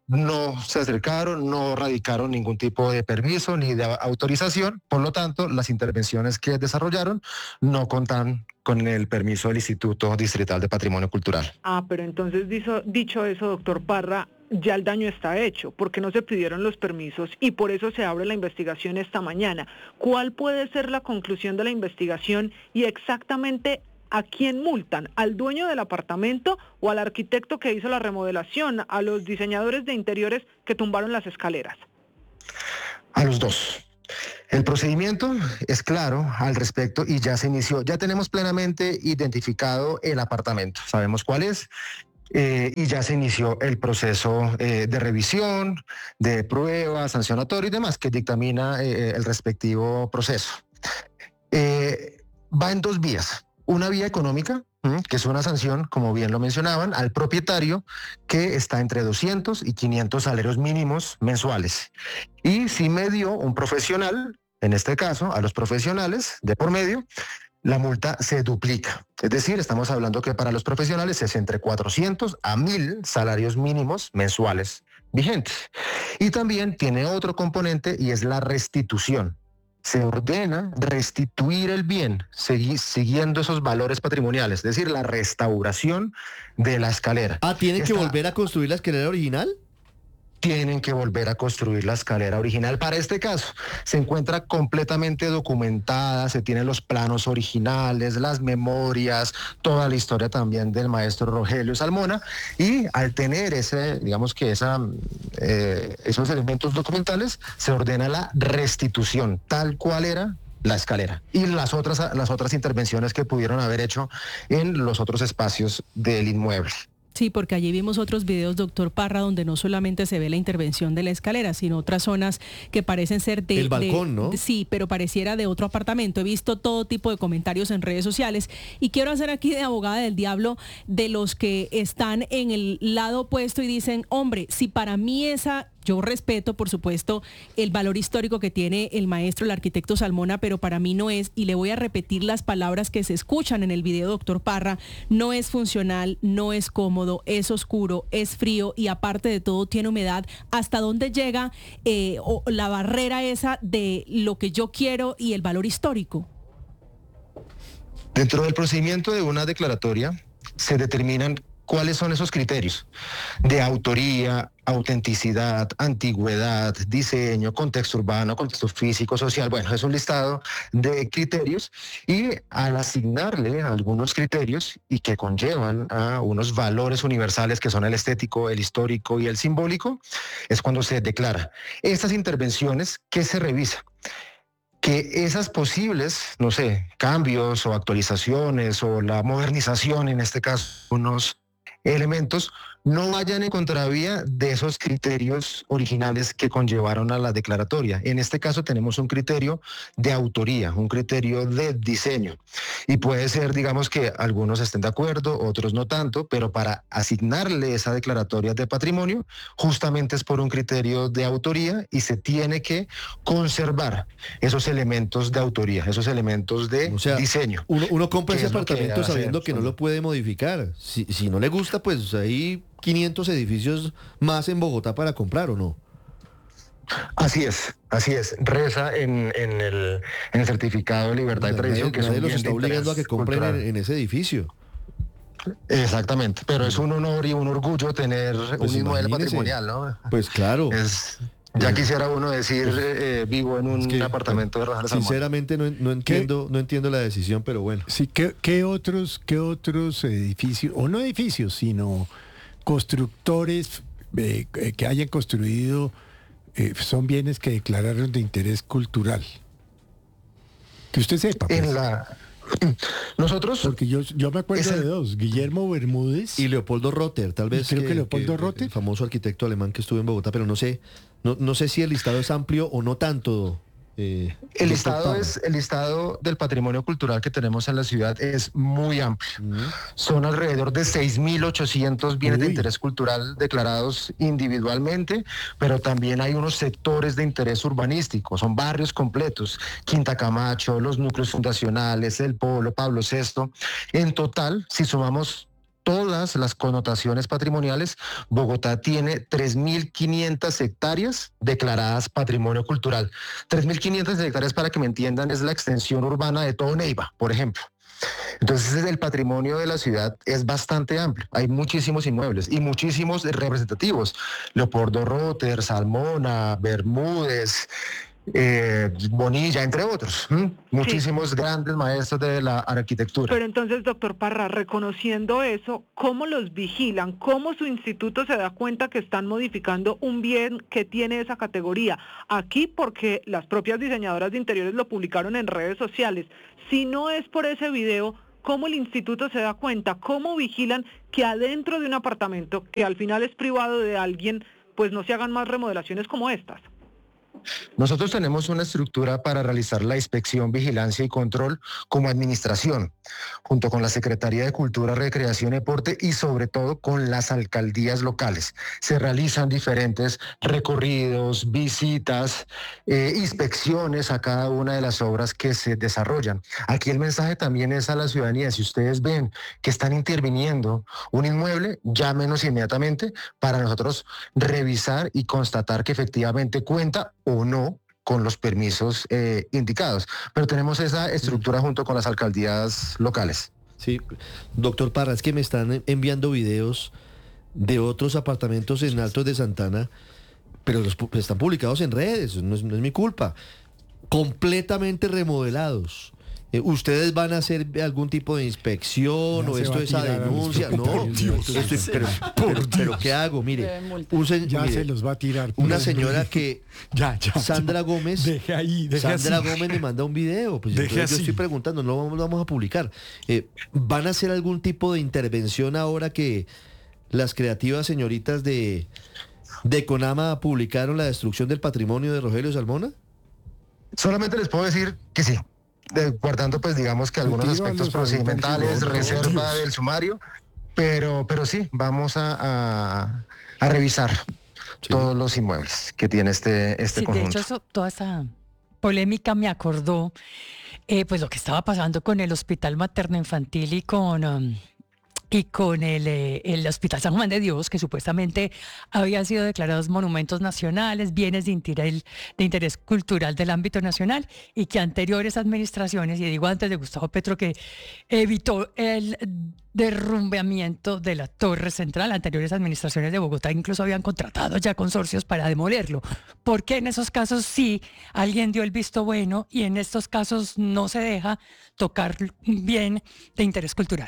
no se acercaron, no radicaron ningún tipo de permiso ni de autorización, por lo tanto, las intervenciones que desarrollaron no contan con el permiso del Instituto Distrital de Patrimonio Cultural. Pero entonces, dicho eso, doctor Parra, ya el daño está hecho, porque no se pidieron los permisos y por eso se abre la investigación esta mañana. ¿Cuál puede ser la conclusión de la investigación y exactamente a quién multan? ¿Al dueño del apartamento o al arquitecto que hizo la remodelación, a los diseñadores de interiores que tumbaron las escaleras? A los dos. El procedimiento es claro al respecto y ya se inició. Ya tenemos plenamente identificado el apartamento, sabemos cuál es. Y ya se inició el proceso de revisión, de pruebas, sancionatorio y demás que dictamina el respectivo proceso. Va en dos vías. Una vía económica, que es una sanción, como bien lo mencionaban, al propietario que está entre 200 y 500 salarios mínimos mensuales. Y si medio un profesional, en este caso a los profesionales de por medio, la multa se duplica. Es decir, estamos hablando que para los profesionales es entre 400 a 1.000 salarios mínimos mensuales vigentes. Y también tiene otro componente y es la restitución. Se ordena restituir el bien siguiendo esos valores patrimoniales, es decir, la restauración de la escalera. ¿Tienen que volver a construir la escalera original? Tienen que volver a construir la escalera original. Para este caso, se encuentra completamente documentada, se tienen los planos originales, las memorias, toda la historia también del maestro Rogelio Salmona, y al tener esos elementos documentales, se ordena la restitución, tal cual era la escalera, y las otras intervenciones que pudieron haber hecho en los otros espacios del inmueble. Sí, porque allí vimos otros videos, doctor Parra, donde no solamente se ve la intervención de la escalera, sino otras zonas que parecen ser el balcón, ¿no? Sí, pero pareciera de otro apartamento. He visto todo tipo de comentarios en redes sociales y quiero hacer aquí de abogada del diablo de los que están en el lado opuesto y dicen, hombre, si para mí yo respeto, por supuesto, el valor histórico que tiene el maestro, el arquitecto Salmona, pero para mí no es, y le voy a repetir las palabras que se escuchan en el video, doctor Parra, no es funcional, no es cómodo, es oscuro, es frío y aparte de todo tiene humedad. ¿Hasta dónde llega la barrera esa de lo que yo quiero y el valor histórico? Dentro del procedimiento de una declaratoria se determinan ¿cuáles son esos criterios? De autoría, autenticidad, antigüedad, diseño, contexto urbano, contexto físico, social. Bueno, es un listado de criterios y al asignarle algunos criterios y que conllevan a unos valores universales que son el estético, el histórico y el simbólico, es cuando se declara. Estas intervenciones, ¿qué se revisa? Que esas posibles, cambios o actualizaciones o la modernización, en este caso, unos elementos, no vayan en contravía de esos criterios originales que conllevaron a la declaratoria. En este caso tenemos un criterio de autoría, un criterio de diseño. Y puede ser, digamos, que algunos estén de acuerdo, otros no tanto, pero para asignarle esa declaratoria de patrimonio, justamente es por un criterio de autoría y se tiene que conservar esos elementos de autoría, esos elementos de diseño. Uno compra ese apartamento sabiendo que no lo puede modificar. Si no le gusta, pues ahí 500 edificios más en Bogotá para comprar, ¿o no? Así es. Reza en el certificado de libertad de tradición que nadie los está obligando a que compren en ese edificio. Exactamente, pero es un honor y un orgullo tener un inmueble patrimonial, ¿no? Pues claro. Ya quisiera uno decir vivo en un apartamento de Rosales Salmona. Sinceramente no entiendo la decisión, pero bueno. Sí, ¿qué otros edificios, o no edificios, sino constructores que hayan construido son bienes que declararon de interés cultural? Que usted sepa. Pues. Nosotros... Porque yo me acuerdo de dos, Guillermo Bermúdez y Leopoldo Rotter, tal vez. Creo que Leopoldo Rotter. El famoso arquitecto alemán que estuvo en Bogotá, pero no sé si el listado es amplio o no tanto. El listado del patrimonio cultural que tenemos en la ciudad es muy amplio. Son alrededor de 6.800 bienes de interés cultural declarados individualmente, pero también hay unos sectores de interés urbanístico, son barrios completos, Quinta Camacho, los núcleos fundacionales, El Polo, Pablo VI. En total, si sumamos todas las connotaciones patrimoniales, Bogotá tiene 3.500 hectáreas declaradas patrimonio cultural. 3.500 hectáreas, para que me entiendan, es la extensión urbana de todo Neiva, por ejemplo. Entonces el patrimonio de la ciudad es bastante amplio. Hay muchísimos inmuebles y muchísimos representativos. Leopoldo Rotter, Salmona, Bermúdez, Bonilla, entre otros. Muchísimos grandes maestros de la arquitectura. Pero entonces, doctor Parra, reconociendo eso, ¿cómo los vigilan? ¿Cómo su instituto se da cuenta que están modificando un bien que tiene esa categoría? Aquí porque las propias diseñadoras de interiores lo publicaron en redes sociales. Si no es por ese video, ¿cómo el instituto se da cuenta? ¿Cómo vigilan que adentro de un apartamento, que al final es privado de alguien, pues no se hagan más remodelaciones como estas? Nosotros tenemos una estructura para realizar la inspección, vigilancia y control como administración, junto con la Secretaría de Cultura, Recreación y Deporte y sobre todo con las alcaldías locales. Se realizan diferentes recorridos, visitas, inspecciones a cada una de las obras que se desarrollan. Aquí el mensaje también es a la ciudadanía: si ustedes ven que están interviniendo un inmueble, llámenos inmediatamente para nosotros revisar y constatar que efectivamente cuenta o no con los permisos indicados. Pero tenemos esa estructura junto con las alcaldías locales. Sí, doctor Parra, es que me están enviando videos de otros apartamentos en Altos de Santana, pero están publicados en redes, no es mi culpa. Completamente remodelados. ¿Ustedes van a hacer algún tipo de inspección o esto es a denuncia? No, pero ¿qué hago? Mire, se los va a tirar. Una señora que, Sandra Gómez, Sandra Gómez me manda un video, pues yo estoy preguntando, no lo vamos a publicar. ¿Van a hacer algún tipo de intervención ahora que las creativas señoritas de Conama publicaron la destrucción del patrimonio de Rogelio Salmona? Solamente les puedo decir que sí. Guardando pues digamos que algunos aspectos procedimentales, reserva del sumario, pero sí, vamos a revisar todos los inmuebles que tiene este conjunto. De hecho, toda esa polémica me acordó pues lo que estaba pasando con el Hospital Materno Infantil y con el Hospital San Juan de Dios, que supuestamente habían sido declarados monumentos nacionales, bienes de interés cultural del ámbito nacional, y que anteriores administraciones, y digo antes de Gustavo Petro, que evitó el derrumbamiento de la torre central, anteriores administraciones de Bogotá incluso habían contratado ya consorcios para demolerlo. ¿Por qué en esos casos sí alguien dio el visto bueno y en estos casos no se deja tocar un bien de interés cultural?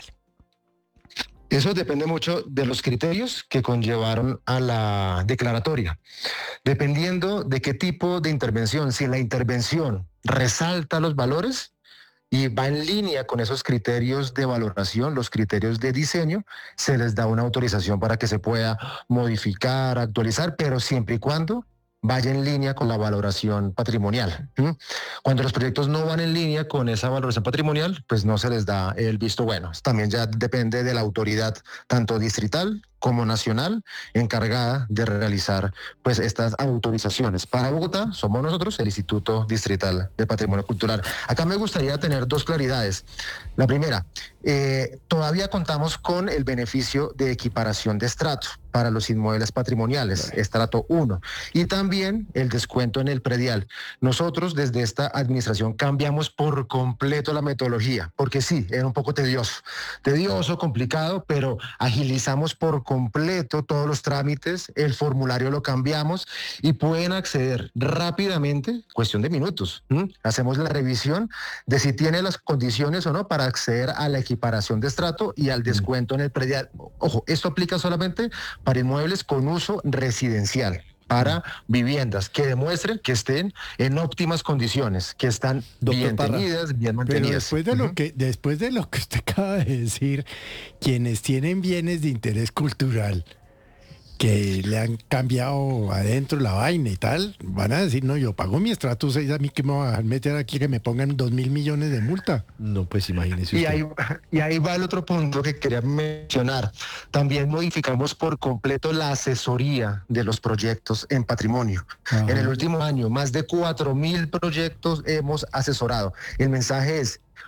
Eso depende mucho de los criterios que conllevaron a la declaratoria. Dependiendo de qué tipo de intervención, si la intervención resalta los valores y va en línea con esos criterios de valoración, los criterios de diseño, se les da una autorización para que se pueda modificar, actualizar, pero siempre y cuando vaya en línea con la valoración patrimonial. Cuando los proyectos no van en línea con esa valoración patrimonial, pues no se les da el visto bueno. También ya depende de la autoridad, tanto distrital como nacional, encargada de realizar pues estas autorizaciones. Para Bogotá somos nosotros, el Instituto Distrital de Patrimonio Cultural. Acá me gustaría tener dos claridades. La primera, todavía contamos con el beneficio de equiparación de estrato para los inmuebles patrimoniales, estrato 1, y también el descuento en el predial. Nosotros desde esta administración cambiamos por completo la metodología, porque sí, era un poco tedioso, complicado, pero agilizamos por completo todos los trámites, el formulario lo cambiamos y pueden acceder rápidamente, cuestión de minutos. Hacemos la revisión de si tiene las condiciones o no para acceder a la equiparación de estrato y al descuento en el predial. Ojo, esto aplica solamente para inmuebles con uso residencial, para viviendas que demuestren que estén en óptimas condiciones, que están bien tenidas, bien mantenidas. Pero después de lo que usted acaba de decir, quienes tienen bienes de interés cultural que le han cambiado adentro la vaina y tal, van a decir, no, yo pago mi estrato 6, a mí que me voy a meter aquí que me pongan 2.000 millones de multa. No, pues imagínese usted. Y ahí va el otro punto que quería mencionar. También modificamos por completo la asesoría de los proyectos en patrimonio. Ajá. En el último año, más de 4.000 proyectos hemos asesorado. El mensaje es,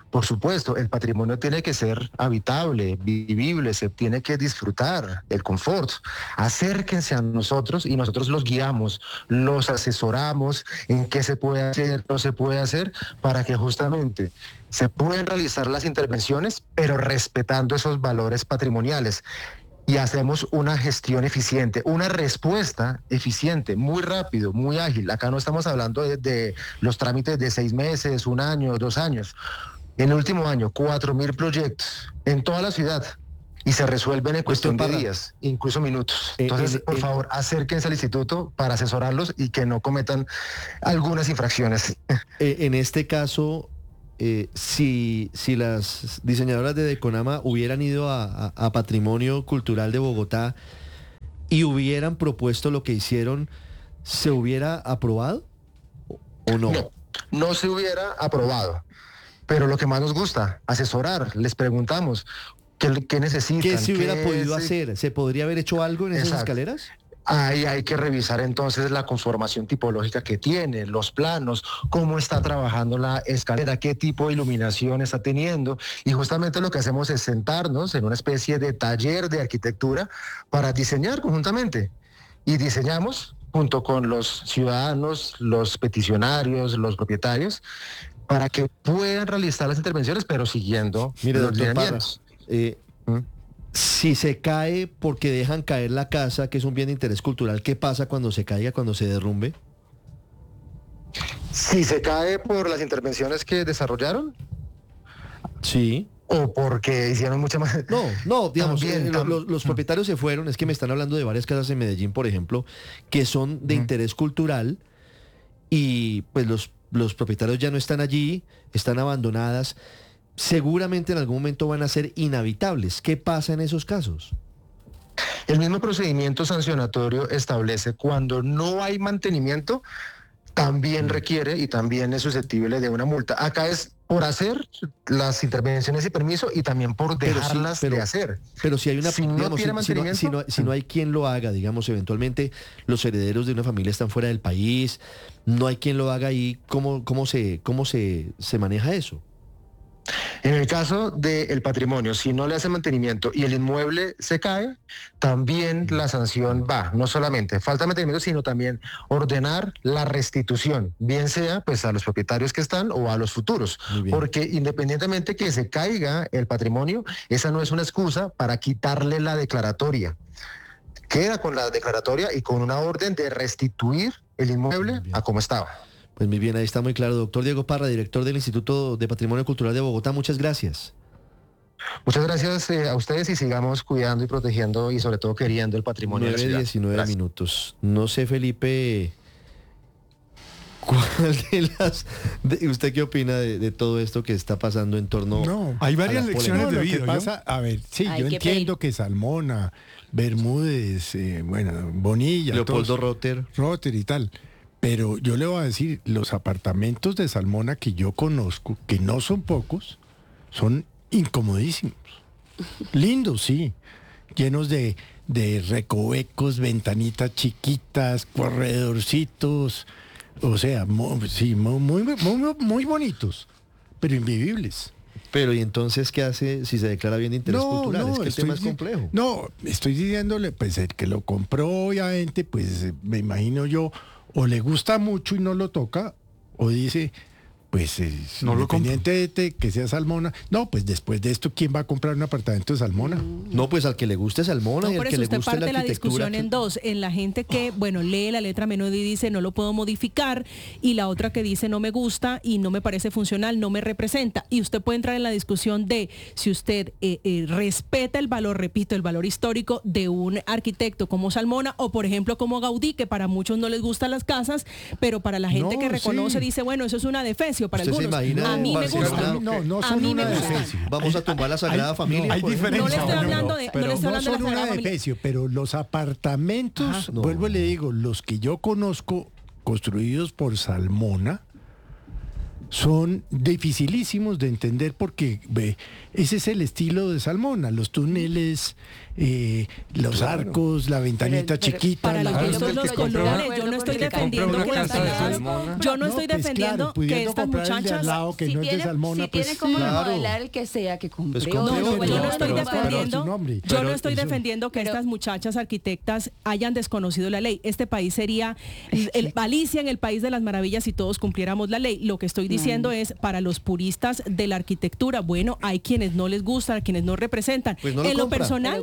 Por supuesto, el patrimonio tiene que ser habitable, vivible, se tiene que disfrutar del confort. Acérquense a nosotros y nosotros los guiamos, los asesoramos en qué se puede hacer, no se puede hacer, para que justamente se puedan realizar las intervenciones, pero respetando esos valores patrimoniales. Y hacemos una gestión eficiente, una respuesta eficiente, muy rápido, muy ágil. Acá no estamos hablando de los trámites de 6 meses, 1 año, 2 años. En el último año, 4.000 proyectos en toda la ciudad y se resuelven en cuestión de días, incluso minutos. Entonces, por favor, acérquense al instituto para asesorarlos y que no cometan algunas infracciones. En este caso, si las diseñadoras de Deconama hubieran ido a Patrimonio Cultural de Bogotá y hubieran propuesto lo que hicieron, ¿se hubiera aprobado o no? No se hubiera aprobado. Pero lo que más nos gusta, asesorar, les preguntamos qué necesitan. ¿Qué se hubiera podido hacer? ¿Se podría haber hecho algo en esas escaleras? Ahí hay que revisar entonces la conformación tipológica que tiene, los planos, cómo está trabajando la escalera, qué tipo de iluminación está teniendo. Y justamente lo que hacemos es sentarnos en una especie de taller de arquitectura para diseñar conjuntamente. Y diseñamos junto con los ciudadanos, los peticionarios, los propietarios, para que puedan realizar las intervenciones, pero siguiendo los lineamientos. Si se cae porque dejan caer la casa, que es un bien de interés cultural, ¿qué pasa cuando se caiga, cuando se derrumbe? Si se cae por las intervenciones que desarrollaron. Sí. O porque hicieron mucha más... No, digamos, los propietarios se fueron, es que me están hablando de varias casas en Medellín, por ejemplo, que son de interés cultural y pues los propietarios ya no están allí, están abandonadas, seguramente en algún momento van a ser inhabitables. ¿Qué pasa en esos casos? El mismo procedimiento sancionatorio establece cuando no hay mantenimiento, también requiere y también es susceptible de una multa. Acá es por hacer las intervenciones y permiso y también por dejarlas de hacer. Pero si hay una, si no hay quien lo haga, digamos, eventualmente los herederos de una familia están fuera del país, no hay quien lo haga ahí, ¿cómo se maneja eso? En el caso del patrimonio, si no le hace mantenimiento y el inmueble se cae, también la sanción va, no solamente falta de mantenimiento, sino también ordenar la restitución, bien sea pues a los propietarios que están o a los futuros, porque independientemente que se caiga el patrimonio, esa no es una excusa para quitarle la declaratoria. Queda con la declaratoria y con una orden de restituir el inmueble a como estaba. Pues muy bien, ahí está muy claro. Doctor Diego Parra, director del Instituto de Patrimonio Cultural de Bogotá, muchas gracias. Muchas gracias a ustedes y sigamos cuidando y protegiendo y sobre todo queriendo el patrimonio de la ciudad. 19 minutos. No sé, Felipe, ¿cuál de las... ¿Usted qué opina de todo esto que está pasando en torno hay varias lecciones de vida. A ver, sí, yo entiendo que Salmona, Bermúdez, Bonilla, Leopoldo Rotter y tal. Pero yo le voy a decir, los apartamentos de Salmona que yo conozco, que no son pocos, son incomodísimos. Lindos, sí. Llenos de recovecos, ventanitas chiquitas, corredorcitos. O sea, muy bonitos, pero invivibles. Pero ¿y entonces qué hace si se declara bien de interés cultural? Es que el tema es complejo. No, estoy diciéndole, pues el que lo compró, obviamente, pues me imagino yo, o le gusta mucho y no lo toca, o dice, pues no independiente de que sea Salmona, no, pues después de esto, ¿quién va a comprar un apartamento de Salmona? No, pues al que le guste Salmona y al que le guste la arquitectura. Por eso usted parte la discusión en dos, en la gente que, lee la letra menor y dice no lo puedo modificar, y la otra que dice no me gusta y no me parece funcional, no me representa. Y usted puede entrar en la discusión de si usted respeta el valor, repito, el valor histórico de un arquitecto como Salmona o por ejemplo como Gaudí, que para muchos no les gustan las casas, pero para la gente que reconoce dice, bueno, eso es una defecio para algunos. A mí me gusta. No son una defecio. Vamos a tumbar la Sagrada Familia. Hay diferencia. No le estoy hablando de no son una defecio, pero los apartamentos, vuelvo y le digo, los que yo conozco construidos por Salmona, son dificilísimos de entender porque ese es el estilo de Salmona, los túneles, los arcos, la ventanita chiquita. Para los colores, yo no estoy defendiendo que estas muchachas si tiene como remodelar el que sea que compre. Yo no estoy defendiendo que estas muchachas arquitectas hayan desconocido la ley. Este país sería Alicia en el país de las maravillas si todos cumpliéramos la ley. Lo que estoy diciendo es, para los puristas de la arquitectura, bueno, hay quienes no les gustan, quienes no representan. Pues no en lo personal,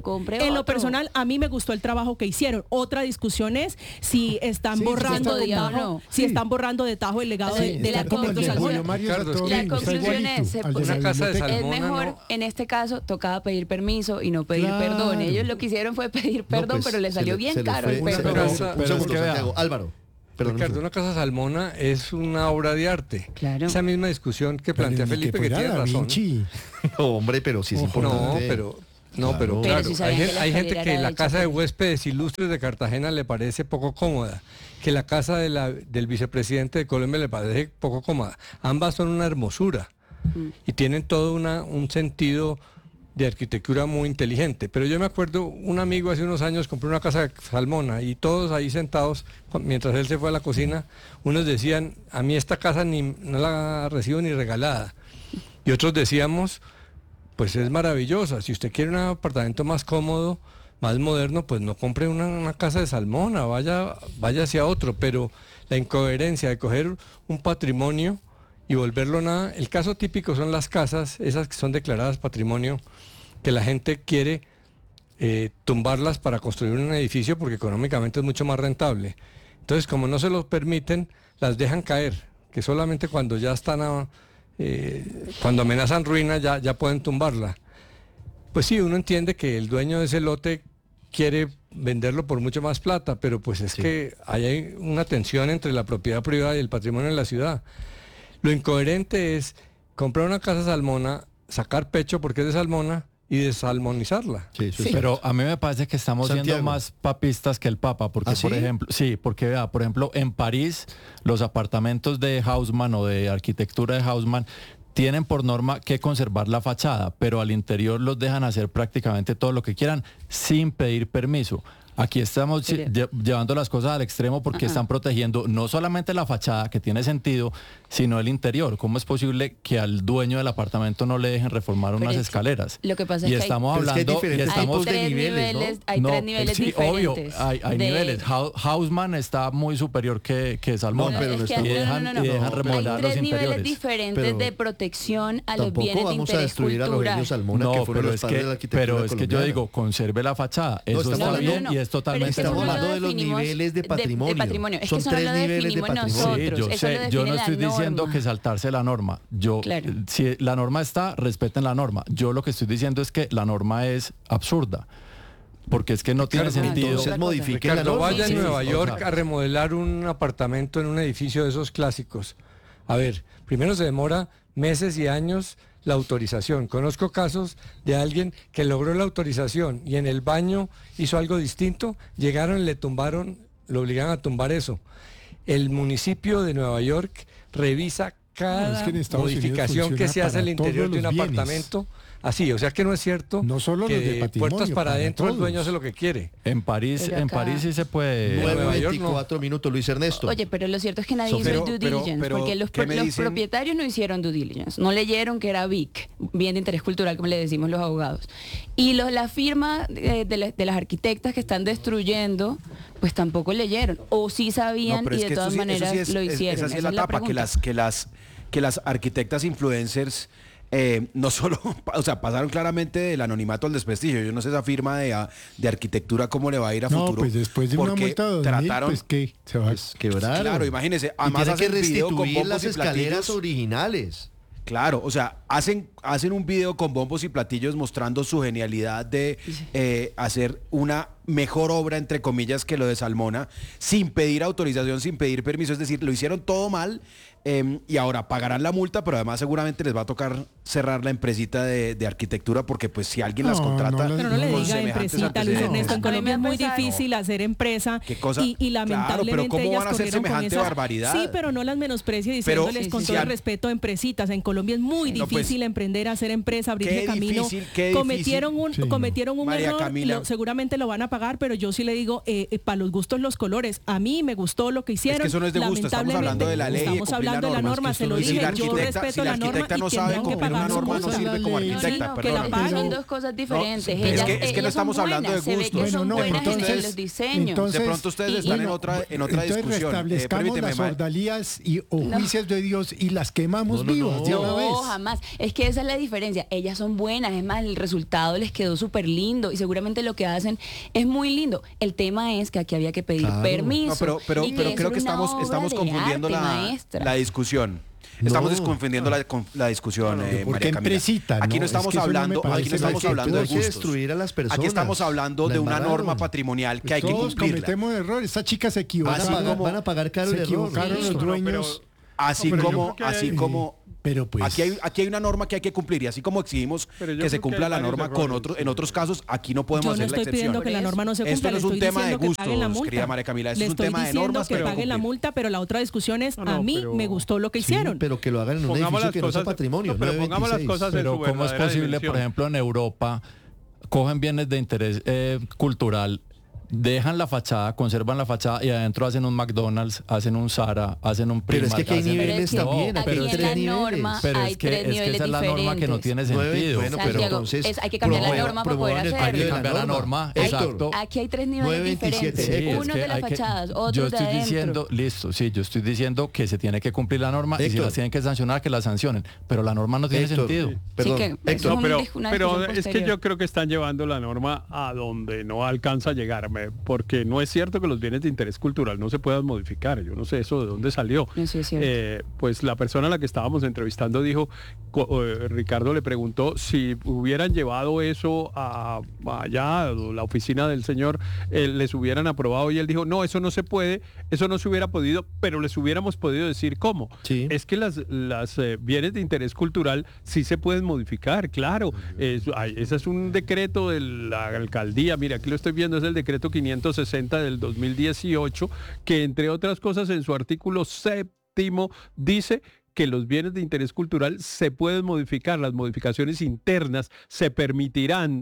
a mí me gustó el trabajo que hicieron. Otra discusión es si están borrando de tajo, están borrando de tajo el legado del arquitecto Salmona. La conclusión es, una casa de Salmona, es mejor, en este caso, tocaba pedir permiso y no pedir perdón. Ellos lo que hicieron fue pedir perdón, pero les salió bien caro el perdón. Álvaro. Ricardo, una casa Salmona es una obra de arte. Claro. Esa misma discusión que plantea Felipe, que tiene razón. No, hombre, pero sí es importante. Pero claro, hay gente que la casa de huéspedes ilustres de Cartagena le parece poco cómoda, que la casa del vicepresidente de Colombia le parece poco cómoda. Ambas son una hermosura y tienen todo un sentido de arquitectura muy inteligente. Pero yo me acuerdo, un amigo hace unos años compró una casa de Salmona y todos ahí sentados, mientras él se fue a la cocina, unos decían, a mí esta casa no la recibo ni regalada. Y otros decíamos, pues es maravillosa, si usted quiere un apartamento más cómodo, más moderno, pues no compre una casa de Salmona, vaya hacia otro. Pero la incoherencia de coger un patrimonio y volverlo nada. El caso típico son las casas, esas que son declaradas patrimonio, que la gente quiere tumbarlas para construir un edificio porque económicamente es mucho más rentable. Entonces, como no se lo permiten, las dejan caer, que solamente cuando ya están, cuando amenazan ruina, ya pueden tumbarla. Pues sí, uno entiende que el dueño de ese lote quiere venderlo por mucho más plata, pero pues es que hay una tensión entre la propiedad privada y el patrimonio en la ciudad. Lo incoherente es comprar una casa Salmona, sacar pecho porque es de Salmona y desalmonizarla. Pero a mí me parece que estamos siendo más papistas que el Papa, porque por ejemplo, en París los apartamentos de Haussmann o de arquitectura de Haussmann tienen por norma que conservar la fachada, pero al interior los dejan hacer prácticamente todo lo que quieran sin pedir permiso. Aquí estamos llevando las cosas al extremo porque están protegiendo no solamente la fachada, que tiene sentido, sino el interior. ¿Cómo es posible que al dueño del apartamento no le dejen reformar unas escaleras? Lo que pasa es que estamos hablando, hay tres niveles diferentes. Obvio, hay niveles. Haussmann está muy superior que Salmón, y dejan remodelar los interiores. Hay tres niveles diferentes de protección a los bienes de interés cultural. Pero es que yo digo, conserve la fachada. Eso está bien y es totalmente normal. Estamos hablando de los niveles de patrimonio. Son tres niveles de patrimonio. Yo no estoy diciendo que saltarse la norma. Si la norma está, respeten la norma. Yo lo que estoy diciendo es que la norma es absurda. Porque es que no tiene sentido. Entonces modifiquen la norma. Vaya a Nueva York a remodelar un apartamento en un edificio de esos clásicos. A ver, primero se demora meses y años la autorización. Conozco casos de alguien que logró la autorización y en el baño hizo algo distinto, llegaron, le tumbaron, lo obligaron a tumbar eso. El municipio de Nueva York revisa cada modificación que se hace al interior de un apartamento. Así, o sea que no es cierto no solo que de puertas para adentro el dueño hace lo que quiere. En París sí se puede. 9:24 minutos, Luis Ernesto. Oye, pero lo cierto es que nadie hizo el due diligence, porque los propietarios no hicieron due diligence, no leyeron que era BIC, bien de interés cultural, como le decimos los abogados. Y la firma de las arquitectas que están destruyendo, pues tampoco leyeron, o sí sabían y de todas maneras lo hicieron. Esa sí es la tapa, que las arquitectas influencers no solo, o sea, pasaron claramente del anonimato al desprestigio. Yo no sé esa firma de arquitectura cómo le va a ir a futuro. No, pues después de una multa de 2.000, pues ¿qué? Se va a quebrar. Claro, imagínese. Además hacen que restituir las escaleras originales. Claro, o sea, hacen un video con bombos y platillos mostrando su genialidad de hacer una mejor obra, entre comillas, que lo de Salmona, sin pedir autorización, sin pedir permiso, es decir, lo hicieron todo mal. Y ahora pagarán la multa, pero además seguramente les va a tocar cerrar la empresita de arquitectura, porque pues si alguien las contrata... Pero no le diga empresita, Luis Ernesto, en Colombia es muy difícil hacer empresa y lamentablemente pero ¿cómo ellas van a hacer semejante barbaridad? Sí, pero no las menosprecie diciéndoles con todo el respeto empresitas. En Colombia es muy difícil emprender, hacer empresa, abrirle camino. Cometieron un error, seguramente lo van a pagar, pero yo sí le digo, para los gustos los colores. A mí me gustó lo que hicieron. Es que eso no es de gusto, estamos hablando de la ley. Estamos hablando de la norma, se lo dije, yo respeto la norma y no sabe cumplir una norma, no sirve como arquitecta. Son dos cosas diferentes. Es que no estamos hablando de gustos. Entonces, de pronto ustedes están en otra discusión. Restablezcamos las ordalías o juicios de Dios y las quemamos vivas de una vez. No, jamás. Es que esa es la diferencia. Ellas son buenas, es más, el resultado les quedó súper lindo y seguramente lo que hacen es muy lindo. El tema es que aquí había que pedir permiso. No, pero creo que estamos confundiendo la discusión. Estamos confundiendo la discusión, María Camila. Aquí no estamos hablando de gustos. Destruir a las personas. Aquí estamos hablando de una norma patrimonial que hay que cumplirla. Todos cometemos errores. Esta chica se equivocaron. Van a pagar caro el error. Se equivocaron los dueños. Así como pero pues, aquí hay una norma que hay que cumplir, y así como exigimos que se cumpla la norma en otros casos, aquí no podemos hacer la excepción. Yo no estoy pidiendo que la norma no se cumpla. Esto no es un tema de gustos, querida María Camila, es un tema de normas. Le estoy diciendo que paguen la multa, pero la otra discusión es, a mí me gustó lo que hicieron. Pero que lo hagan en un edificio que no sea patrimonio. Pero pongamos las cosas en su verdadera dimensión. ¿Cómo es posible, por ejemplo, en Europa, cogen bienes de interés cultural, dejan la fachada, conservan la fachada y adentro hacen un McDonald's, hacen un Zara, hacen un Primark? Pero es que hay niveles también, pero es que esa es la norma que no tiene sentido. Bueno, pero entonces hay que cambiar la norma para poder hacerlo. Hay que cambiar la norma, exacto. Aquí hay 3 niveles diferentes. Uno de las fachadas, otro de adentro. Yo estoy diciendo que se tiene que cumplir la norma y si las tienen que sancionar, que las sancionen. Pero la norma no tiene sentido. Perdón, pero es que yo creo que están llevando la norma a donde no alcanza a llegar. Porque no es cierto que los bienes de interés cultural no se puedan modificar. Yo no sé eso de dónde salió. No, sí, pues la persona a la que estábamos entrevistando dijo, Ricardo le preguntó si hubieran llevado eso allá, la oficina del señor, les hubieran aprobado, y él dijo, no, eso no se puede, eso no se hubiera podido, pero les hubiéramos podido decir cómo. Sí. Es que las bienes de interés cultural sí se pueden modificar, claro. Ese es un decreto de la alcaldía, mira, aquí lo estoy viendo, es el decreto 560 del 2018, que entre otras cosas en su artículo 7º dice que los bienes de interés cultural se pueden modificar, las modificaciones internas se permitirán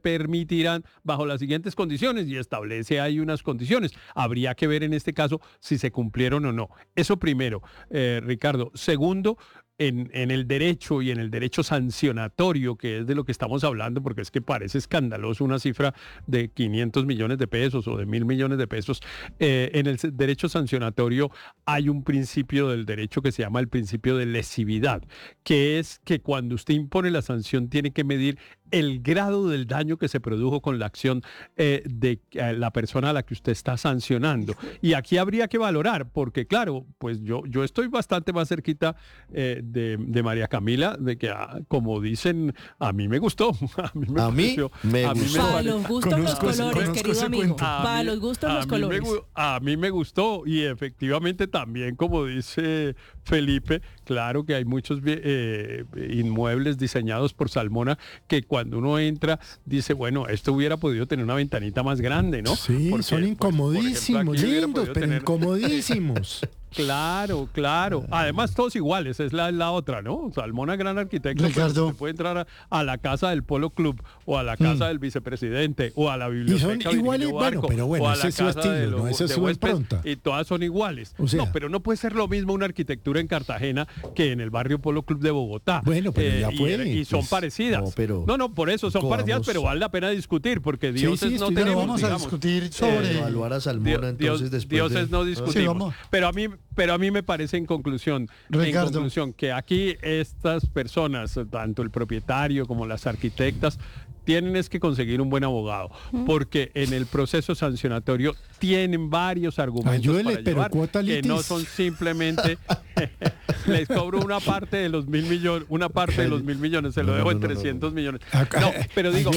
bajo las siguientes condiciones, y establece ahí unas condiciones. Habría que ver en este caso si se cumplieron o no. Eso primero, Ricardo. Segundo, en el derecho y en el derecho sancionatorio, que es de lo que estamos hablando, porque es que parece escandaloso una cifra de 500 millones de pesos o de 1.000 millones de pesos. En el derecho sancionatorio hay un principio del derecho que se llama el principio de lesividad, que es que cuando usted impone la sanción tiene que medir el grado del daño que se produjo con la acción de la persona a la que usted está sancionando. Y aquí habría que valorar, porque claro, pues yo estoy bastante más cerquita de María Camila, de que como dicen, a mí me gustó. A mí me gustó. Para los gustos los colores, querido amigo. Para los gustos los colores. A mí me gustó, y efectivamente también, como dice Felipe, claro que hay muchos inmuebles diseñados por Salmona que cuando uno entra dice, bueno, esto hubiera podido tener una ventanita más grande, ¿no? Sí, porque, son incomodísimos, pues, lindos, pero incomodísimos. Claro. Además, todos iguales, es la otra, ¿no? Salmona, gran arquitecto, Ricardo, se puede entrar a la casa del Polo Club, o a la casa del vicepresidente, o a la biblioteca. Y son iguales, o a la ese es su estilo, ¿no? Ese es su impronta. Y todas son iguales. O sea, no, pero no puede ser lo mismo una arquitectura en Cartagena que en el barrio Polo Club de Bogotá. Bueno, pero ya puede. Y son parecidas. No, por eso son parecidas, pero vale la pena discutir, porque dioses no tenemos. Vamos a discutir sobre evaluar a Salmona, entonces después dioses no discutimos. Pero a mí me parece en conclusión que aquí estas personas, tanto el propietario como las arquitectas, tienen es que conseguir un buen abogado, porque en el proceso sancionatorio tienen varios argumentos para llevar, que no son simplemente les cobro una parte de los 1.000 millones, de los 1.000 millones, se lo dejo en 300 millones. No, pero digo,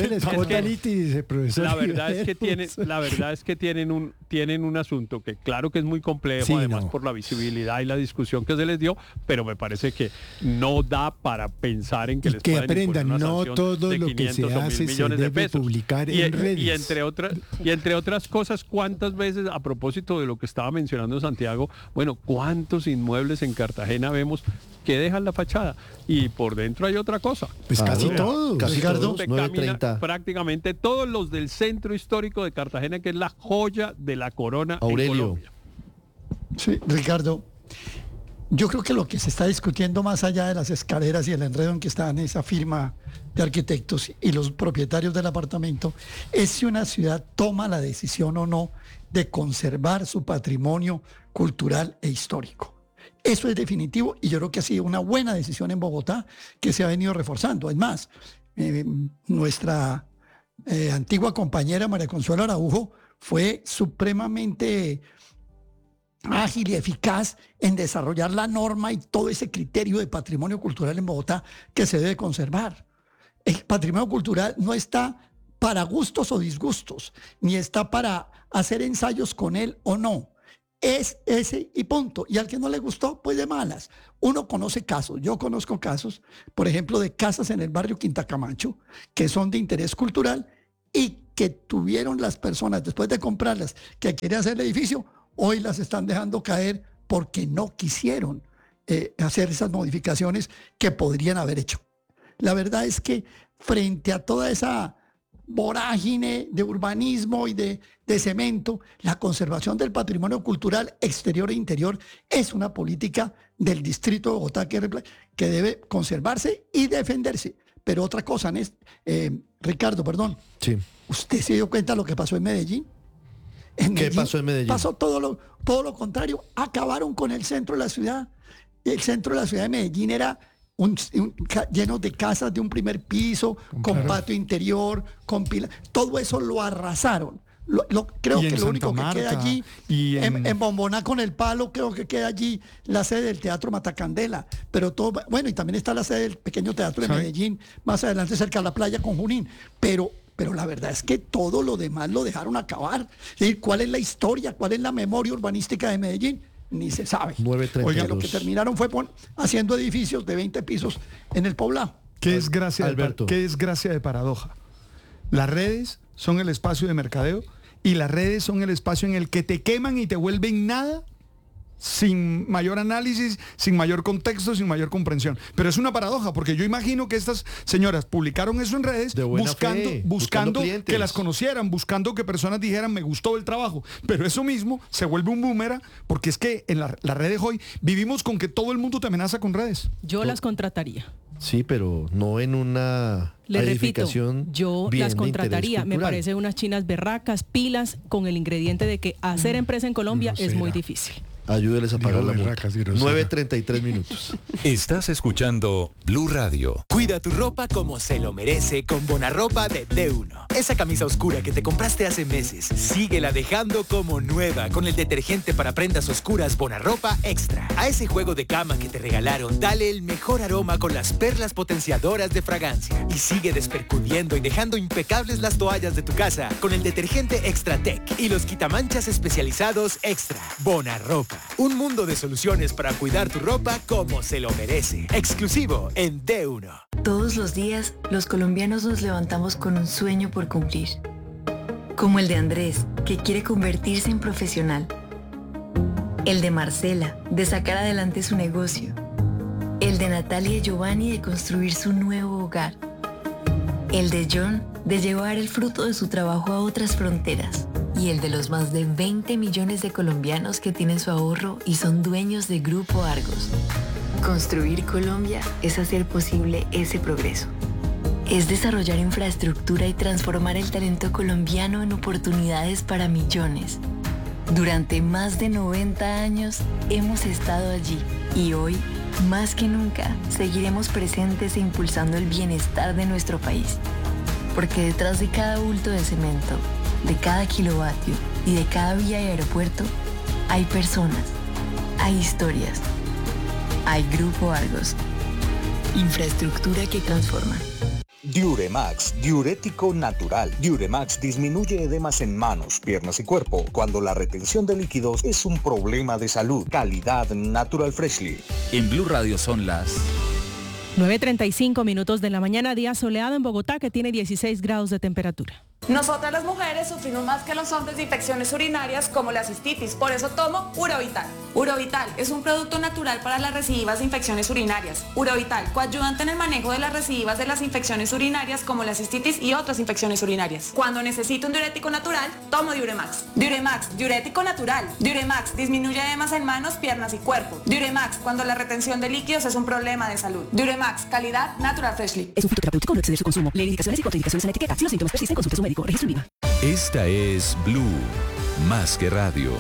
la verdad es que tienen un asunto que claro que es muy complejo, además por la visibilidad y la discusión que se les dio, pero me parece que no da para pensar en que les puedan aprendan, imponer una sanción todo de 500 o 1.000 millones de pesos. Publicar en redes. Y entre otras cosas, ¿cuántas veces, a propósito de lo que estaba mencionando Santiago, bueno, cuántos inmuebles en Cartagena vemos que dejan la fachada y por dentro hay otra cosa? Pues casi todos. Ricardo, 9:30. Prácticamente todos los del centro histórico de Cartagena, que es la joya de la corona Aurelio. en Colombia. Sí, Ricardo, yo creo que lo que se está discutiendo más allá de las escaleras y el enredo en que están esa firma de arquitectos y los propietarios del apartamento es si una ciudad toma la decisión o no de conservar su patrimonio cultural e histórico. Eso es definitivo y yo creo que ha sido una buena decisión en Bogotá que se ha venido reforzando. Es más, nuestra antigua compañera María Consuelo Araujo fue supremamente ágil y eficaz en desarrollar la norma y todo ese criterio de patrimonio cultural en Bogotá que se debe conservar. El patrimonio cultural no está para gustos o disgustos, ni está para hacer ensayos con él o no. Es ese y punto. Y al que no le gustó, pues de malas. Uno conoce casos, yo conozco casos, por ejemplo, de casas en el barrio Quinta Camacho, que son de interés cultural y que tuvieron las personas, después de comprarlas, que querían hacer el edificio, hoy las están dejando caer porque no quisieron hacer esas modificaciones que podrían haber hecho. La verdad es que frente a toda esa vorágine de urbanismo y de cemento, la conservación del patrimonio cultural exterior e interior es una política del Distrito de Bogotá que debe conservarse y defenderse. Pero otra cosa, Ricardo, perdón. Sí. ¿Usted se dio cuenta de lo que pasó en Medellín? ¿Qué pasó en Medellín? Pasó todo lo contrario. Acabaron con el centro de la ciudad. El centro de la ciudad de Medellín era lleno de casas de un primer piso, con patio interior, con pilas. Todo eso lo arrasaron. Creo que lo único que queda allí, en Bomboná con el Palo, creo que queda allí la sede del Teatro Matacandela. Pero todo, bueno, y también está la sede del pequeño teatro de Medellín, más adelante cerca de la playa con Junín. Pero la verdad es que todo lo demás lo dejaron acabar. Es decir, ¿cuál es la historia? ¿Cuál es la memoria urbanística de Medellín? Ni se sabe. 9:32. Oiga, lo que terminaron fue haciendo edificios de 20 pisos en el poblado. Qué desgracia de paradoja. Las redes son el espacio de mercadeo y las redes son el espacio en el que te queman y te vuelven nada, sin mayor análisis, sin mayor contexto, sin mayor comprensión. Pero es una paradoja, porque yo imagino que estas señoras publicaron eso en redes buscando que las conocieran, buscando que personas dijeran me gustó el trabajo. Pero eso mismo se vuelve un boomerang, porque es que en las redes hoy vivimos con que todo el mundo te amenaza con redes. Yo las contrataría. Sí, pero no en una edificación. Repito, yo las contrataría. Me parece unas chinas berracas, pilas, con el ingrediente de que hacer empresa en Colombia es muy difícil. Ayúdeles a pagar la multa. 9:33 minutos. Estás escuchando Blue Radio. Cuida tu ropa como se lo merece con Bonarropa de D1. Esa camisa oscura que te compraste hace meses, síguela dejando como nueva con el detergente para prendas oscuras Bonarropa Extra. A ese juego de cama que te regalaron, dale el mejor aroma con las perlas potenciadoras de fragancia. Y sigue despercudiendo y dejando impecables las toallas de tu casa con el detergente Extra Tech y los quitamanchas especializados Extra. Bonarropa. Un mundo de soluciones para cuidar tu ropa como se lo merece. Exclusivo en D1. Todos los días, los colombianos nos levantamos con un sueño por cumplir. Como el de Andrés, que quiere convertirse en profesional. El de Marcela, de sacar adelante su negocio. El de Natalia y Giovanni, de construir su nuevo hogar. El de John, de llevar el fruto de su trabajo a otras fronteras. Y el de los más de 20 millones de colombianos que tienen su ahorro y son dueños de Grupo Argos. Construir Colombia es hacer posible ese progreso. Es desarrollar infraestructura y transformar el talento colombiano en oportunidades para millones. Durante más de 90 años hemos estado allí y hoy, más que nunca, seguiremos presentes e impulsando el bienestar de nuestro país. Porque detrás de cada bulto de cemento, de cada kilovatio y de cada vía y aeropuerto, hay personas, hay historias. hay Grupo Argos. Infraestructura que transforma. Diuremax, diurético natural. Diuremax disminuye edemas en manos, piernas y cuerpo cuando la retención de líquidos es un problema de salud. Calidad Natural Freshly. En Blue Radio son las 9:35 minutos de la mañana, día soleado en Bogotá que tiene 16 grados de temperatura. Nosotras las mujeres sufrimos más que los hombres de infecciones urinarias como la cistitis, por eso tomo Urovital. Urovital es un producto natural para las recidivas de infecciones urinarias. Urovital, coayudante en el manejo de las recidivas de las infecciones urinarias como la cistitis y otras infecciones urinarias. Cuando necesito un diurético natural, tomo Diuremax. Diuremax, diurético natural. Diuremax, disminuye edemas en manos, piernas y cuerpo. Diuremax, cuando la retención de líquidos es un problema de salud. Diuremax, calidad Natural Freshly. Es un fitoterapéutico, no exceder su consumo. Lee indicaciones y contraindicaciones en la etiqueta. Si los síntomas persisten, consulte a su médico. Registro INVIMA. Esta es Blue, más que radio.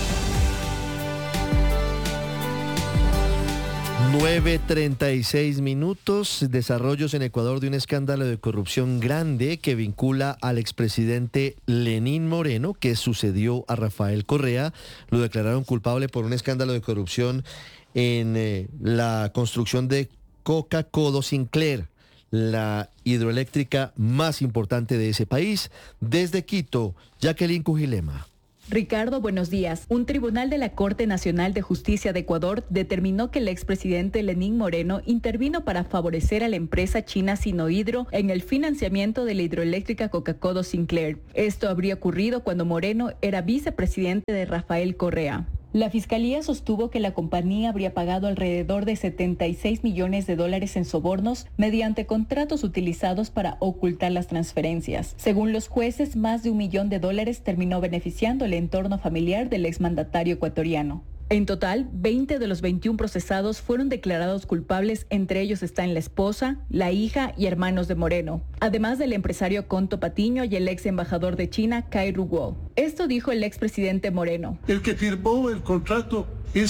9:36 minutos. Desarrollos en Ecuador de un escándalo de corrupción grande que vincula al expresidente Lenín Moreno, que sucedió a Rafael Correa. Lo declararon culpable por un escándalo de corrupción en la construcción de Coca-Codo Sinclair, la hidroeléctrica más importante de ese país. Desde Quito, Jacqueline Cujilema. Ricardo, buenos días. Un tribunal de la Corte Nacional de Justicia de Ecuador determinó que el expresidente Lenín Moreno intervino para favorecer a la empresa china Sinohydro en el financiamiento de la hidroeléctrica Coca-Codo Sinclair. Esto habría ocurrido cuando Moreno era vicepresidente de Rafael Correa. La fiscalía sostuvo que la compañía habría pagado alrededor de $76 millones en sobornos mediante contratos utilizados para ocultar las transferencias. Según los jueces, más de $1 millón terminó beneficiando el entorno familiar del exmandatario ecuatoriano. En total, 20 de los 21 procesados fueron declarados culpables, entre ellos están la esposa, la hija y hermanos de Moreno, además del empresario Conto Patiño y el ex embajador de China, Cai Ruguo. Esto dijo el expresidente Moreno. El que firmó el contrato es